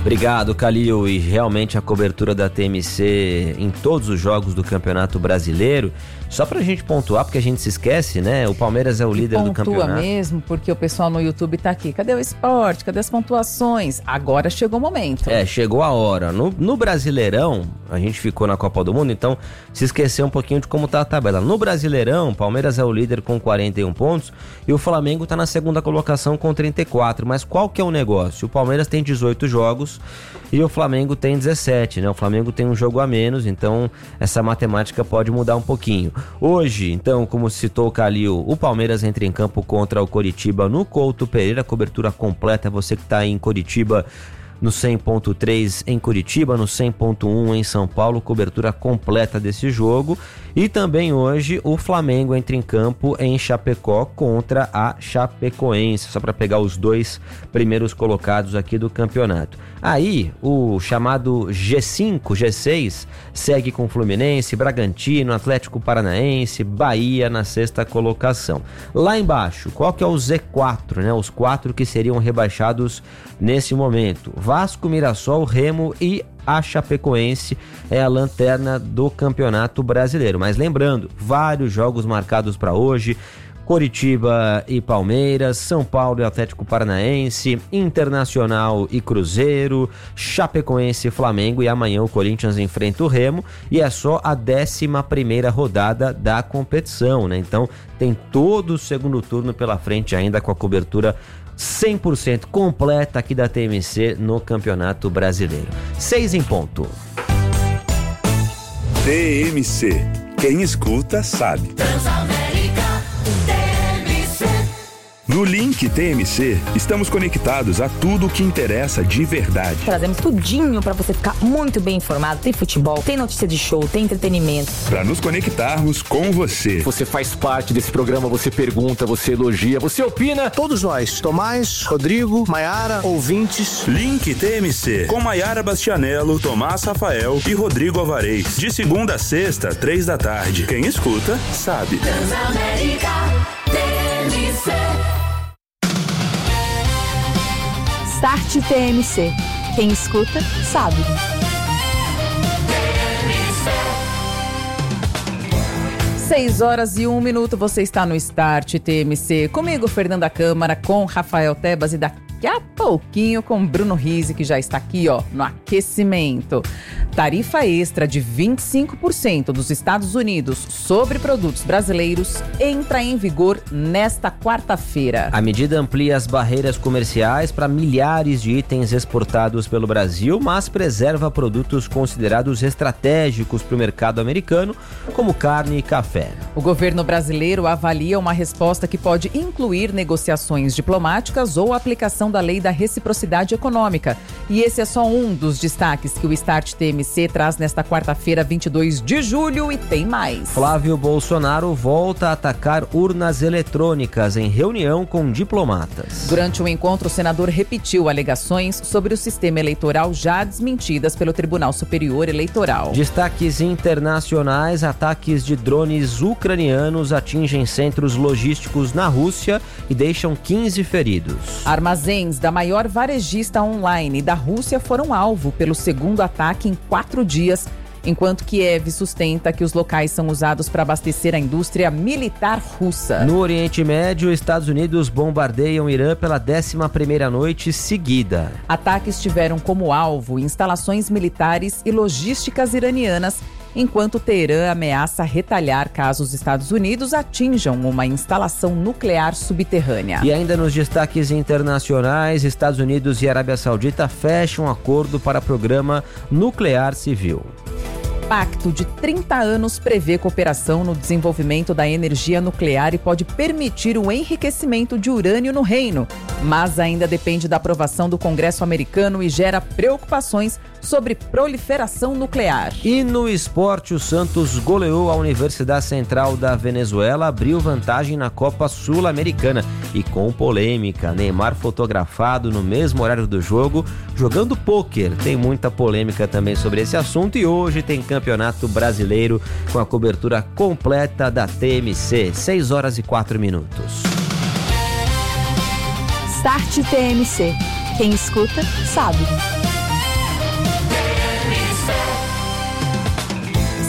Obrigado, Calil. E realmente a cobertura da T M C em todos os jogos do Campeonato Brasileiro, só pra gente pontuar, porque a gente se esquece, né? O Palmeiras é o líder do campeonato. Pontua mesmo, porque o pessoal no YouTube tá aqui. Cadê o esporte? Cadê as pontuações? Agora chegou o momento. É, chegou a hora. No, no Brasileirão, a gente ficou na Copa do Mundo, então se esqueceu um pouquinho de como tá a tabela. No Brasileirão, o Palmeiras é o líder com quarenta e um pontos e o Flamengo tá na segunda colocação com trinta e quatro. Mas qual que é o negócio? O Palmeiras tem dezoito jogos e o Flamengo tem dezessete, né? O Flamengo tem um jogo a menos, então essa matemática pode mudar um pouquinho. Hoje, então, como citou o Calil, o Palmeiras entra em campo contra o Coritiba no Couto Pereira, cobertura completa, você que está em Coritiba, no cem ponto três em Curitiba, no cem ponto um em São Paulo, cobertura completa desse jogo. E também hoje o Flamengo entra em campo em Chapecó contra a Chapecoense, só para pegar os dois primeiros colocados aqui do campeonato. Aí o chamado G cinco, G seis segue com Fluminense, Bragantino, Atlético Paranaense, Bahia na sexta colocação. Lá embaixo, qual que é o Z quatro, né? Os quatro que seriam rebaixados nesse momento: Vasco, Mirassol, Remo e a Chapecoense é a lanterna do Campeonato Brasileiro. Mas lembrando, vários jogos marcados para hoje: Coritiba e Palmeiras, São Paulo e Atlético Paranaense, Internacional e Cruzeiro, Chapecoense e Flamengo, e amanhã o Corinthians enfrenta o Remo, e é só a décima primeira rodada da competição, né? Então tem todo o segundo turno pela frente ainda, com a cobertura cem por cento completa aqui da T M C no Campeonato Brasileiro. Seis em ponto. T M C. Quem escuta sabe. No Link T M C, estamos conectados a tudo o que interessa de verdade. Trazemos tudinho pra você ficar muito bem informado. Tem futebol, tem notícia de show, tem entretenimento. Para nos conectarmos com você. Você faz parte desse programa, você pergunta, você elogia, você opina. Todos nós, Tomás, Rodrigo, Maiara, ouvintes. Link T M C, com Maiara Bastianello, Tomás Rafael e Rodrigo Alvarez. De segunda a sexta, três da tarde. Quem escuta, sabe. Transamérica T M C. Start T M C. Quem escuta, sabe. Seis horas e um minuto, você está no Start T M C. Comigo, Fernanda Câmara, com Rafael Tebas e daqui a pouquinho com Bruno Rizzi, que já está aqui, ó, no aquecimento. Tarifa extra de vinte e cinco por cento dos Estados Unidos sobre produtos brasileiros entra em vigor nesta quarta-feira. A medida amplia as barreiras comerciais para milhares de itens exportados pelo Brasil, mas preserva produtos considerados estratégicos para o mercado americano, como carne e café. O governo brasileiro avalia uma resposta que pode incluir negociações diplomáticas ou aplicação da lei da reciprocidade econômica. E esse é só um dos destaques que o Start T M C traz nesta quarta-feira, vinte e dois de julho, e tem mais. Flávio Bolsonaro volta a atacar urnas eletrônicas em reunião com diplomatas. Durante o encontro, o senador repetiu alegações sobre o sistema eleitoral já desmentidas pelo Tribunal Superior Eleitoral. Destaques internacionais: ataques de drones ucranianos atingem centros logísticos na Rússia e deixam quinze feridos. Armazéns da maior varejista online da Rússia foram alvo pelo segundo ataque em quatro dias, enquanto Kiev sustenta que os locais são usados para abastecer a indústria militar russa. No Oriente Médio, Estados Unidos bombardeiam Irã pela décima primeira noite seguida. Ataques tiveram como alvo instalações militares e logísticas iranianas, enquanto Teherã ameaça retalhar caso os Estados Unidos atinjam uma instalação nuclear subterrânea. E ainda nos destaques internacionais, Estados Unidos e Arábia Saudita fecham um acordo para programa nuclear civil. Pacto de trinta anos prevê cooperação no desenvolvimento da energia nuclear e pode permitir o enriquecimento de urânio no reino, mas ainda depende da aprovação do Congresso americano e gera preocupações sobre proliferação nuclear. E no esporte, o Santos goleou a Universidade Central da Venezuela, abriu vantagem na Copa Sul-Americana e com polêmica. Neymar fotografado no mesmo horário do jogo, jogando pôquer. Tem muita polêmica também sobre esse assunto e hoje tem Campeonato Brasileiro com a cobertura completa da T M C. seis horas e quatro minutos. Start T M C. Quem escuta, sabe.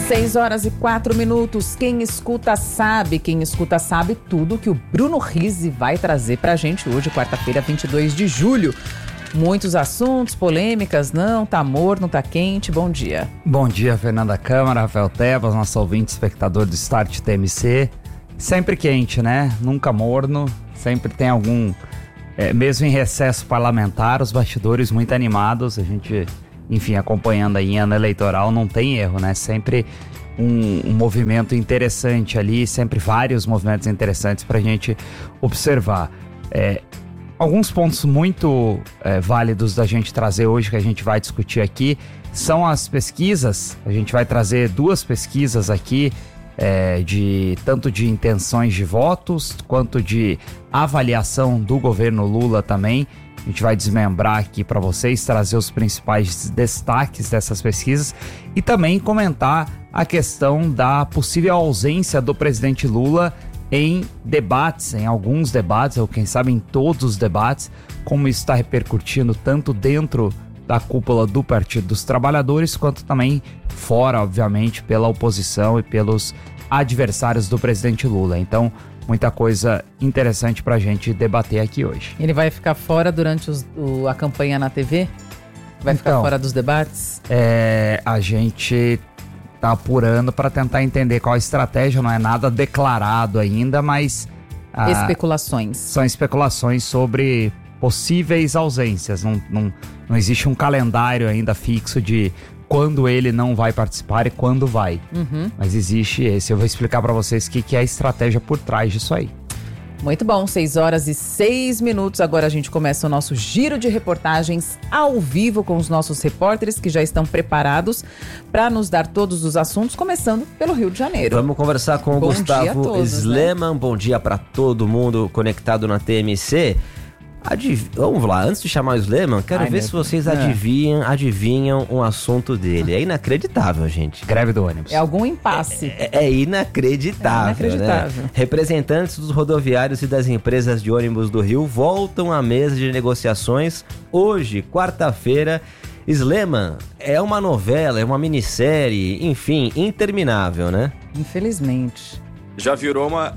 seis horas e quatro minutos. Quem escuta sabe, quem escuta sabe tudo que o Bruno Rizzi vai trazer pra gente hoje, quarta-feira, vinte e dois de julho. Muitos assuntos, polêmicas, não, tá morno, tá quente. Bom dia. Bom dia, Fernanda Câmara, Rafael Tebas, nosso ouvinte, espectador do Start T M C. Sempre quente, né? Nunca morno, sempre tem algum... É, mesmo em recesso parlamentar, os bastidores muito animados, a gente... Enfim, acompanhando aí em ano eleitoral, não tem erro, né? Sempre um, um movimento interessante ali, sempre vários movimentos interessantes para a gente observar. É, alguns pontos muito é, válidos da gente trazer hoje, que a gente vai discutir aqui, são as pesquisas. A gente vai trazer duas pesquisas aqui, é, de tanto de intenções de votos, quanto de avaliação do governo Lula também. A gente vai desmembrar aqui para vocês, trazer os principais destaques dessas pesquisas e também comentar a questão da possível ausência do presidente Lula em debates, em alguns debates, ou quem sabe em todos os debates, como isso está repercutindo tanto dentro da cúpula do Partido dos Trabalhadores, quanto também fora, obviamente, pela oposição e pelos adversários do presidente Lula. Então, muita coisa interessante pra gente debater aqui hoje. Ele vai ficar fora durante os, o, a campanha na T V? Vai então, ficar fora dos debates? É, a gente tá apurando para tentar entender qual a estratégia, não é nada declarado ainda, mas... Ah, especulações. São especulações sobre possíveis ausências. Não, não, não existe um calendário ainda fixo de quando ele não vai participar e quando vai. Uhum. Mas existe esse. Eu vou explicar para vocês o que, que é a estratégia por trás disso aí. Muito bom, seis horas e seis minutos. Agora a gente começa o nosso giro de reportagens ao vivo com os nossos repórteres que já estão preparados para nos dar todos os assuntos, começando pelo Rio de Janeiro. Vamos conversar com o bom Gustavo todos, Sleman. Né? Bom dia para todo mundo conectado na T M C. Adiv... Vamos lá, antes de chamar o Sleman, quero Ai, ver se vocês adivinham, adivinham um assunto dele. É inacreditável, gente. Greve do ônibus. É algum impasse. É, é inacreditável, é inacreditável. Né? Representantes dos rodoviários e das empresas de ônibus do Rio voltam à mesa de negociações hoje, quarta-feira. Sleman, é uma novela, é uma minissérie, enfim, interminável, né? Infelizmente. Já virou uma...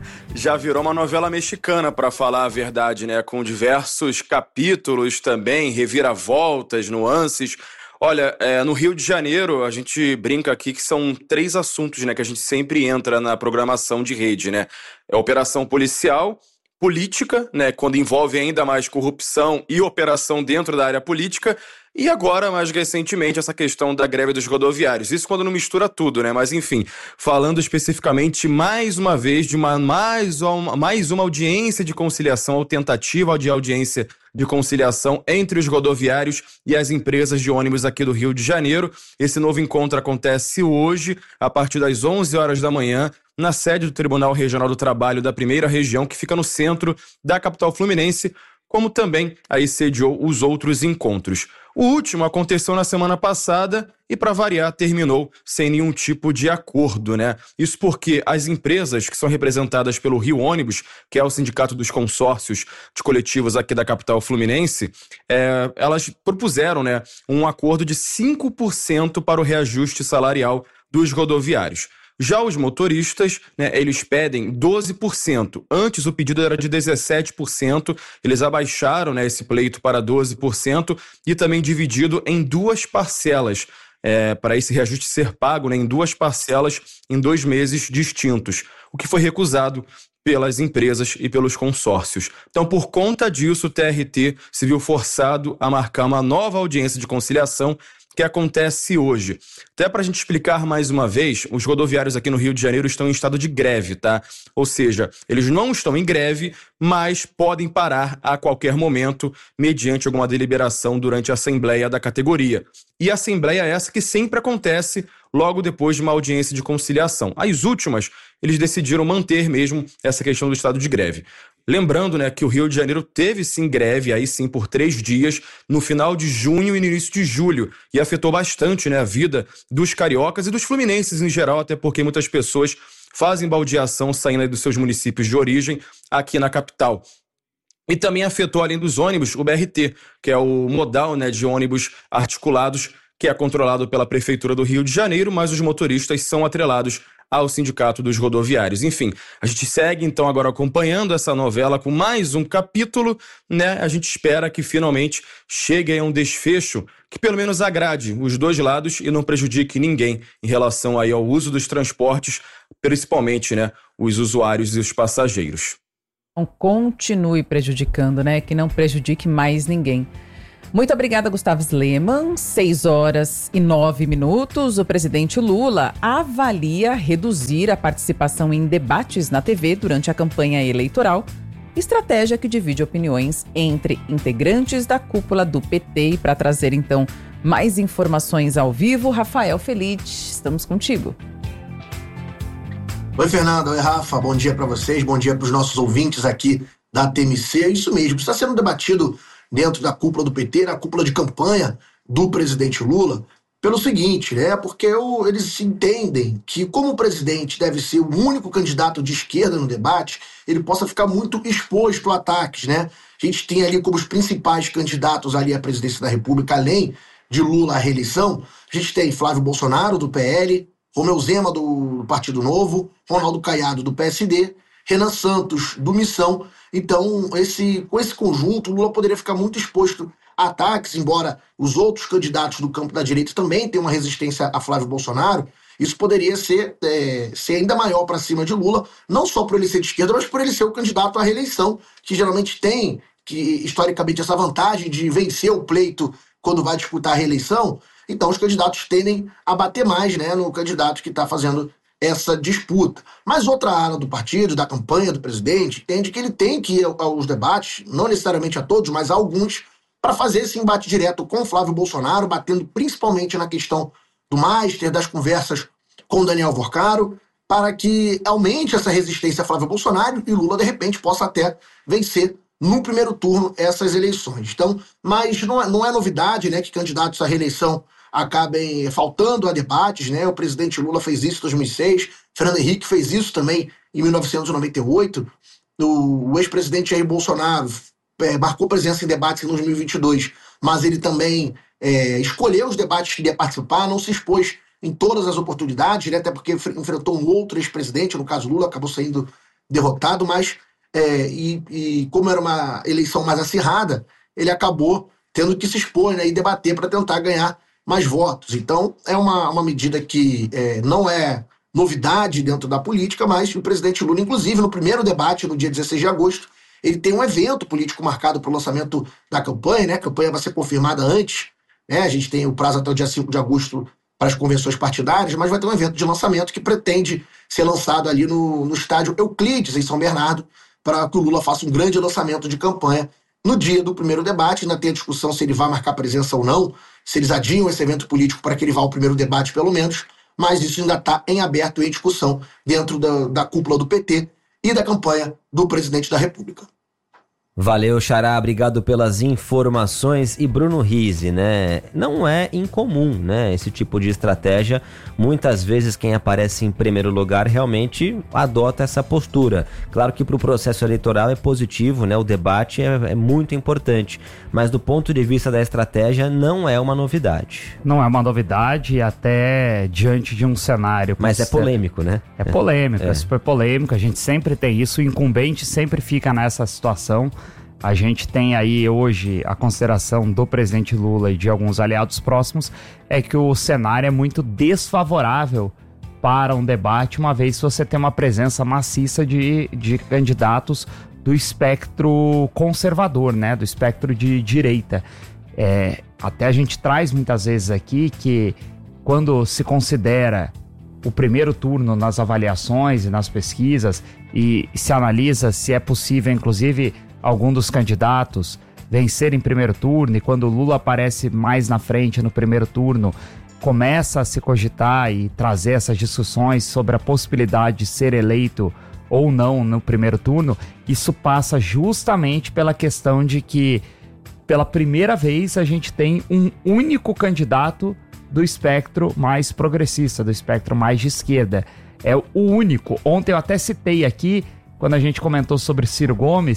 Já virou uma novela mexicana, para falar a verdade, né? Com diversos capítulos também, reviravoltas, nuances. Olha, é, no Rio de Janeiro, a gente brinca aqui que são três assuntos, né? Que a gente sempre entra na programação de rede, né? É operação policial, política, né? Quando envolve ainda mais corrupção e operação dentro da área política. E agora, mais recentemente, essa questão da greve dos rodoviários. Isso quando não mistura tudo, né? Mas, enfim, falando especificamente, mais uma vez, de uma, mais, uma, mais uma audiência de conciliação, ou tentativa de audiência de conciliação entre os rodoviários e as empresas de ônibus aqui do Rio de Janeiro. Esse novo encontro acontece hoje, a partir das onze horas da manhã, na sede do Tribunal Regional do Trabalho da Primeira Região, que fica no centro da capital fluminense, como também aí sediou os outros encontros. O último aconteceu na semana passada e, para variar, terminou sem nenhum tipo de acordo, né? Isso porque as empresas que são representadas pelo Rio Ônibus, que é o sindicato dos consórcios de coletivos aqui da capital fluminense, é, elas propuseram, né, um acordo de cinco por cento para o reajuste salarial dos rodoviários. Já os motoristas, né, eles pedem doze por cento. Antes o pedido era de dezessete por cento, eles abaixaram, né, esse pleito para doze por cento e também dividido em duas parcelas, é, para esse reajuste ser pago, né, em duas parcelas em dois meses distintos, o que foi recusado pelas empresas e pelos consórcios. Então, por conta disso, o T R T se viu forçado a marcar uma nova audiência de conciliação que acontece hoje. Até para a gente explicar mais uma vez, os rodoviários aqui no Rio de Janeiro estão em estado de greve, tá? Ou seja, eles não estão em greve, mas podem parar a qualquer momento, mediante alguma deliberação durante a assembleia da categoria. E a assembleia é essa que sempre acontece logo depois de uma audiência de conciliação. As últimas, eles decidiram manter mesmo essa questão do estado de greve. Lembrando, né, que o Rio de Janeiro teve sim greve, aí sim por três dias, no final de junho e no início de julho, e afetou bastante, né, a vida dos cariocas e dos fluminenses em geral, até porque muitas pessoas fazem baldeação saindo dos seus municípios de origem aqui na capital. E também afetou, além dos ônibus, o B R T, que é o modal, né, de ônibus articulados que é controlado pela Prefeitura do Rio de Janeiro, mas os motoristas são atrelados ao Sindicato dos Rodoviários. Enfim, a gente segue então agora acompanhando essa novela com mais um capítulo, né? A gente espera que finalmente chegue a um desfecho que pelo menos agrade os dois lados e não prejudique ninguém em relação aí ao uso dos transportes, principalmente, né, os usuários e os passageiros. Então, continue prejudicando, né? Que não prejudique mais ninguém. Muito obrigada, Gustavo Sleman. seis horas e nove minutos. O presidente Lula avalia reduzir a participação em debates na T V durante a campanha eleitoral, estratégia que divide opiniões entre integrantes da cúpula do P T. E para trazer, então, mais informações ao vivo, Rafael Felite, estamos contigo. Oi, Fernanda. Oi, Rafa. Bom dia para vocês. Bom dia para os nossos ouvintes aqui da T M C. É isso mesmo. Está sendo debatido dentro da cúpula do P T, na cúpula de campanha do presidente Lula, pelo seguinte, né? Porque o, eles entendem que, como o presidente deve ser o único candidato de esquerda no debate, ele possa ficar muito exposto a ataques, né? A gente tem ali como os principais candidatos ali à presidência da República, além de Lula à reeleição, a gente tem Flávio Bolsonaro, do P L, Romeu Zema, do Partido Novo, Ronaldo Caiado, do P S D, Renan Santos, do Missão. Então, esse, com esse conjunto, Lula poderia ficar muito exposto a ataques, embora os outros candidatos do campo da direita também tenham uma resistência a Flávio Bolsonaro. Isso poderia ser, é, ser ainda maior para cima de Lula, não só por ele ser de esquerda, mas por ele ser o candidato à reeleição, que geralmente tem, que historicamente, essa vantagem de vencer o pleito quando vai disputar a reeleição. Então, os candidatos tendem a bater mais, né, no candidato que está fazendo essa disputa. Mas outra ala do partido, da campanha do presidente, entende que ele tem que ir aos debates, não necessariamente a todos, mas a alguns, para fazer esse embate direto com Flávio Bolsonaro, batendo principalmente na questão do Master, das conversas com Daniel Vorcaro, para que aumente essa resistência a Flávio Bolsonaro e Lula, de repente, possa até vencer no primeiro turno essas eleições. Então, mas não é, não é novidade, né, que candidatos à reeleição acabem faltando a debates, né? O presidente Lula fez isso em dois mil e seis, Fernando Henrique fez isso também em mil novecentos e noventa e oito, o, o ex-presidente Jair Bolsonaro é, marcou presença em debates em dois mil e vinte e dois, mas ele também é, escolheu os debates que ia participar, não se expôs em todas as oportunidades, né? Até porque enfrentou um outro ex-presidente, no caso Lula, acabou saindo derrotado, mas é, e, e como era uma eleição mais acirrada, ele acabou tendo que se expor, né, e debater para tentar ganhar mais votos. Então, é uma, uma medida que é, não é novidade dentro da política, mas o presidente Lula, inclusive, no primeiro debate, no dia dezesseis de agosto, ele tem um evento político marcado para o lançamento da campanha, né? A campanha vai ser confirmada antes, né? A gente tem o prazo até o dia cinco de agosto para as convenções partidárias, mas vai ter um evento de lançamento que pretende ser lançado ali no, no estádio Euclides, em São Bernardo, para que o Lula faça um grande lançamento de campanha no dia do primeiro debate. Ainda tem a discussão se ele vai marcar presença ou não, se eles adiam esse evento político para que ele vá ao primeiro debate, pelo menos, mas isso ainda está em aberto e em discussão dentro da, da cúpula do P T e da campanha do presidente da República. Valeu, Xará, obrigado pelas informações. E Bruno Rizzi, né? Não é incomum, né? Esse tipo de estratégia. Muitas vezes quem aparece em primeiro lugar realmente adota essa postura. Claro que para o processo eleitoral é positivo, né? O debate é, é muito importante. Mas do ponto de vista da estratégia, não é uma novidade. Não é uma novidade, até diante de um cenário... Mas é polêmico, né? É polêmico, é. É. é super polêmico. A gente sempre tem isso. O incumbente sempre fica nessa situação. A gente tem aí hoje a consideração do presidente Lula e de alguns aliados próximos, é que o cenário é muito desfavorável para um debate, uma vez que você tem uma presença maciça de, de candidatos do espectro conservador, né? Do espectro de direita. É, até a gente traz muitas vezes aqui que quando se considera o primeiro turno nas avaliações e nas pesquisas e se analisa se é possível, inclusive, algum dos candidatos vencer em primeiro turno, e quando o Lula aparece mais na frente no primeiro turno, começa a se cogitar e trazer essas discussões sobre a possibilidade de ser eleito ou não no primeiro turno. Isso passa justamente pela questão de que, pela primeira vez, a gente tem um único candidato do espectro mais progressista, do espectro mais de esquerda. É o único. Ontem eu até citei aqui, quando a gente comentou sobre Ciro Gomes,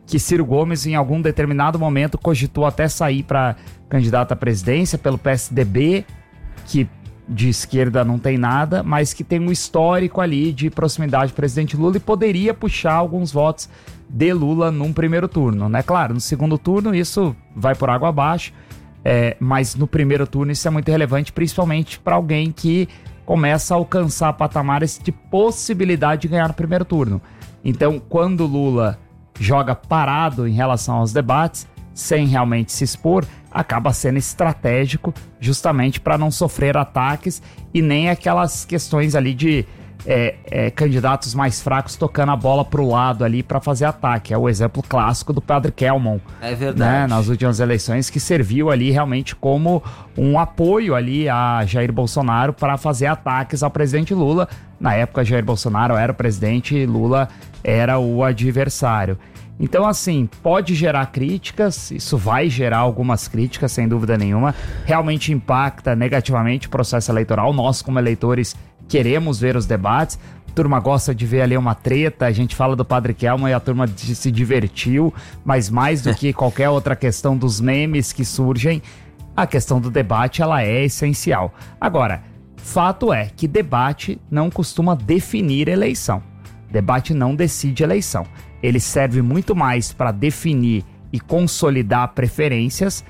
que Ciro Gomes, em algum determinado momento, cogitou até sair para candidato à presidência pelo P S D B, que de esquerda não tem nada, mas que tem um histórico ali de proximidade do presidente Lula e poderia puxar alguns votos de Lula num primeiro turno, né? Claro, no segundo turno isso vai por água abaixo, é, mas no primeiro turno isso é muito relevante, principalmente para alguém que começa a alcançar patamares de possibilidade de ganhar no primeiro turno. Então, quando Lula joga parado em relação aos debates, sem realmente se expor, acaba sendo estratégico justamente para não sofrer ataques e nem aquelas questões ali de é, é, candidatos mais fracos tocando a bola pro lado ali para fazer ataque. É o exemplo clássico do Padre Kelmon. É verdade. Né, nas últimas eleições, que serviu ali realmente como um apoio ali a Jair Bolsonaro para fazer ataques ao presidente Lula. Na época, Jair Bolsonaro era o presidente e Lula era o adversário. Então, assim, pode gerar críticas, isso vai gerar algumas críticas, sem dúvida nenhuma. Realmente impacta negativamente o processo eleitoral. Nós, como eleitores, queremos ver os debates. A turma gosta de ver ali uma treta, a gente fala do Padre Kelmon e a turma se divertiu, mas mais do que qualquer outra questão dos memes que surgem, a questão do debate, ela é essencial. Agora, fato é que debate não costuma definir eleição. Debate não decide eleição. Ele serve muito mais para definir e consolidar preferências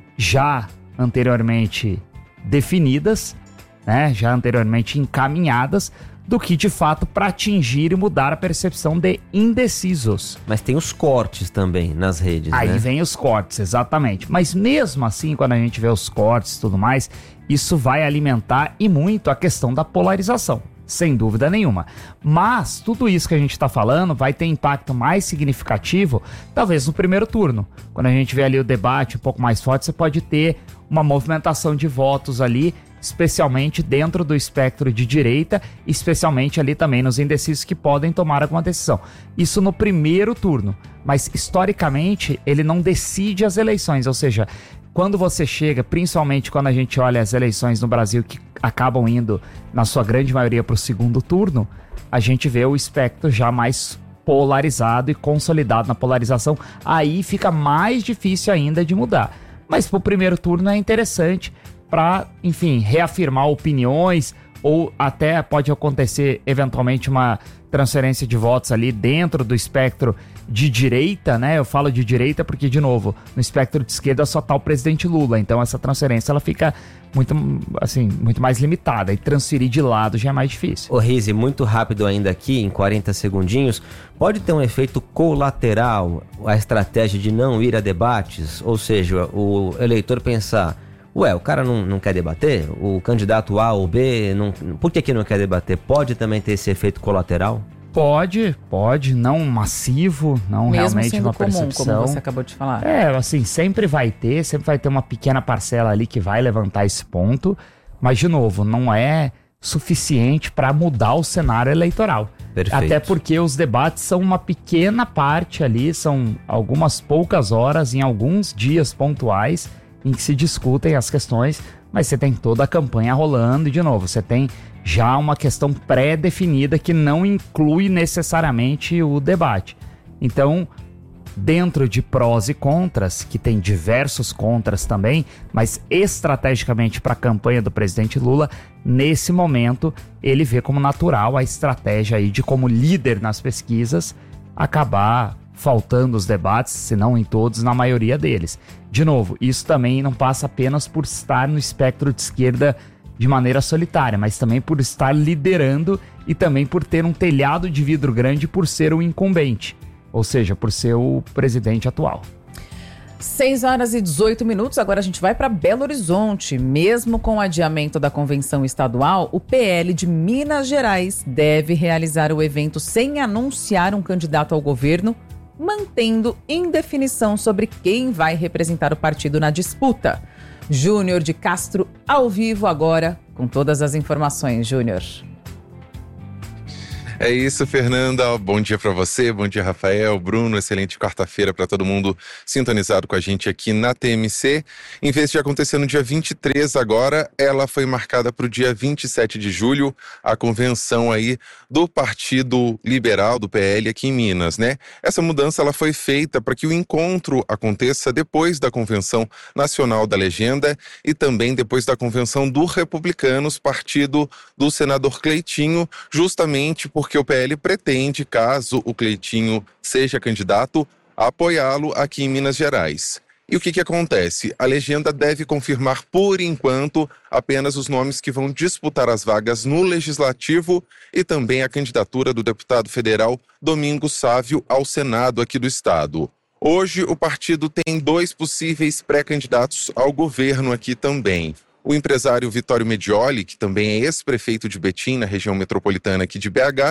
já anteriormente definidas, né, já anteriormente encaminhadas, do que de fato para atingir e mudar a percepção de indecisos. Mas tem os cortes também nas redes, Aí né? vem os cortes, exatamente. Mas mesmo assim, quando a gente vê os cortes e tudo mais, isso vai alimentar e muito a questão da polarização. Sem dúvida nenhuma. Mas tudo isso que a gente está falando vai ter impacto mais significativo, talvez no primeiro turno. Quando a gente vê ali o debate um pouco mais forte, você pode ter uma movimentação de votos ali, especialmente dentro do espectro de direita, especialmente ali também nos indecisos que podem tomar alguma decisão. Isso no primeiro turno. Mas historicamente ele não decide as eleições, ou seja, quando você chega, principalmente quando a gente olha as eleições no Brasil que acabam indo, na sua grande maioria, para o segundo turno, a gente vê o espectro já mais polarizado e consolidado na polarização. Aí fica mais difícil ainda de mudar. Mas para o primeiro turno é interessante para, enfim, reafirmar opiniões, ou até pode acontecer eventualmente uma transferência de votos ali dentro do espectro de direita, né? Eu falo de direita porque, de novo, no espectro de esquerda só tá o presidente Lula, então essa transferência ela fica muito, assim, muito mais limitada, e transferir de lado já é mais difícil. Ô Rizzi, muito rápido ainda aqui, em quarenta segundinhos, pode ter um efeito colateral a estratégia de não ir a debates? Ou seja, o eleitor pensar, ué, o cara não, não quer debater? O candidato A ou B, não, por que que não quer debater? Pode também ter esse efeito colateral? Pode, pode, não massivo, não Mesmo realmente sendo uma comum, percepção. como você acabou de falar. É, assim, sempre vai ter, sempre vai ter uma pequena parcela ali que vai levantar esse ponto, mas, de novo, não é suficiente para mudar o cenário eleitoral. Perfeito. Até porque os debates são uma pequena parte ali, são algumas poucas horas em alguns dias pontuais em que se discutem as questões, mas você tem toda a campanha rolando e, de novo, você tem já uma questão pré-definida que não inclui necessariamente o debate. Então, dentro de prós e contras, que tem diversos contras também, mas estrategicamente para a campanha do presidente Lula, nesse momento, ele vê como natural a estratégia aí de, como líder nas pesquisas, acabar faltando os debates, se não em todos, na maioria deles. De novo, isso também não passa apenas por estar no espectro de esquerda de maneira solitária, mas também por estar liderando e também por ter um telhado de vidro grande por ser o incumbente, ou seja, por ser o presidente atual. seis horas e dezoito minutos, agora a gente vai para Belo Horizonte. Mesmo com o adiamento da convenção estadual, o P L de Minas Gerais deve realizar o evento sem anunciar um candidato ao governo, mantendo indefinição sobre quem vai representar o partido na disputa. Júnior de Castro, ao vivo agora, com todas as informações. Júnior. É isso, Fernanda. Bom dia para você, bom dia, Rafael, Bruno. Excelente quarta-feira para todo mundo sintonizado com a gente aqui na T M C. Em vez de acontecer no dia vinte e três agora, ela foi marcada para o dia vinte e sete de julho, a convenção aí do Partido Liberal, do P L, aqui em Minas, né? Essa mudança ela foi feita para que o encontro aconteça depois da Convenção Nacional da Legenda e também depois da Convenção do Republicanos, partido do senador Cleitinho, justamente porque o P L pretende, caso o Cleitinho seja candidato, apoiá-lo aqui em Minas Gerais. E o que que acontece? A legenda deve confirmar, por enquanto, apenas os nomes que vão disputar as vagas no Legislativo e também a candidatura do deputado federal Domingos Sávio ao Senado aqui do estado. Hoje, o partido tem dois possíveis pré-candidatos ao governo aqui também. O empresário Vitório Medioli, que também é ex-prefeito de Betim, na região metropolitana aqui de B H,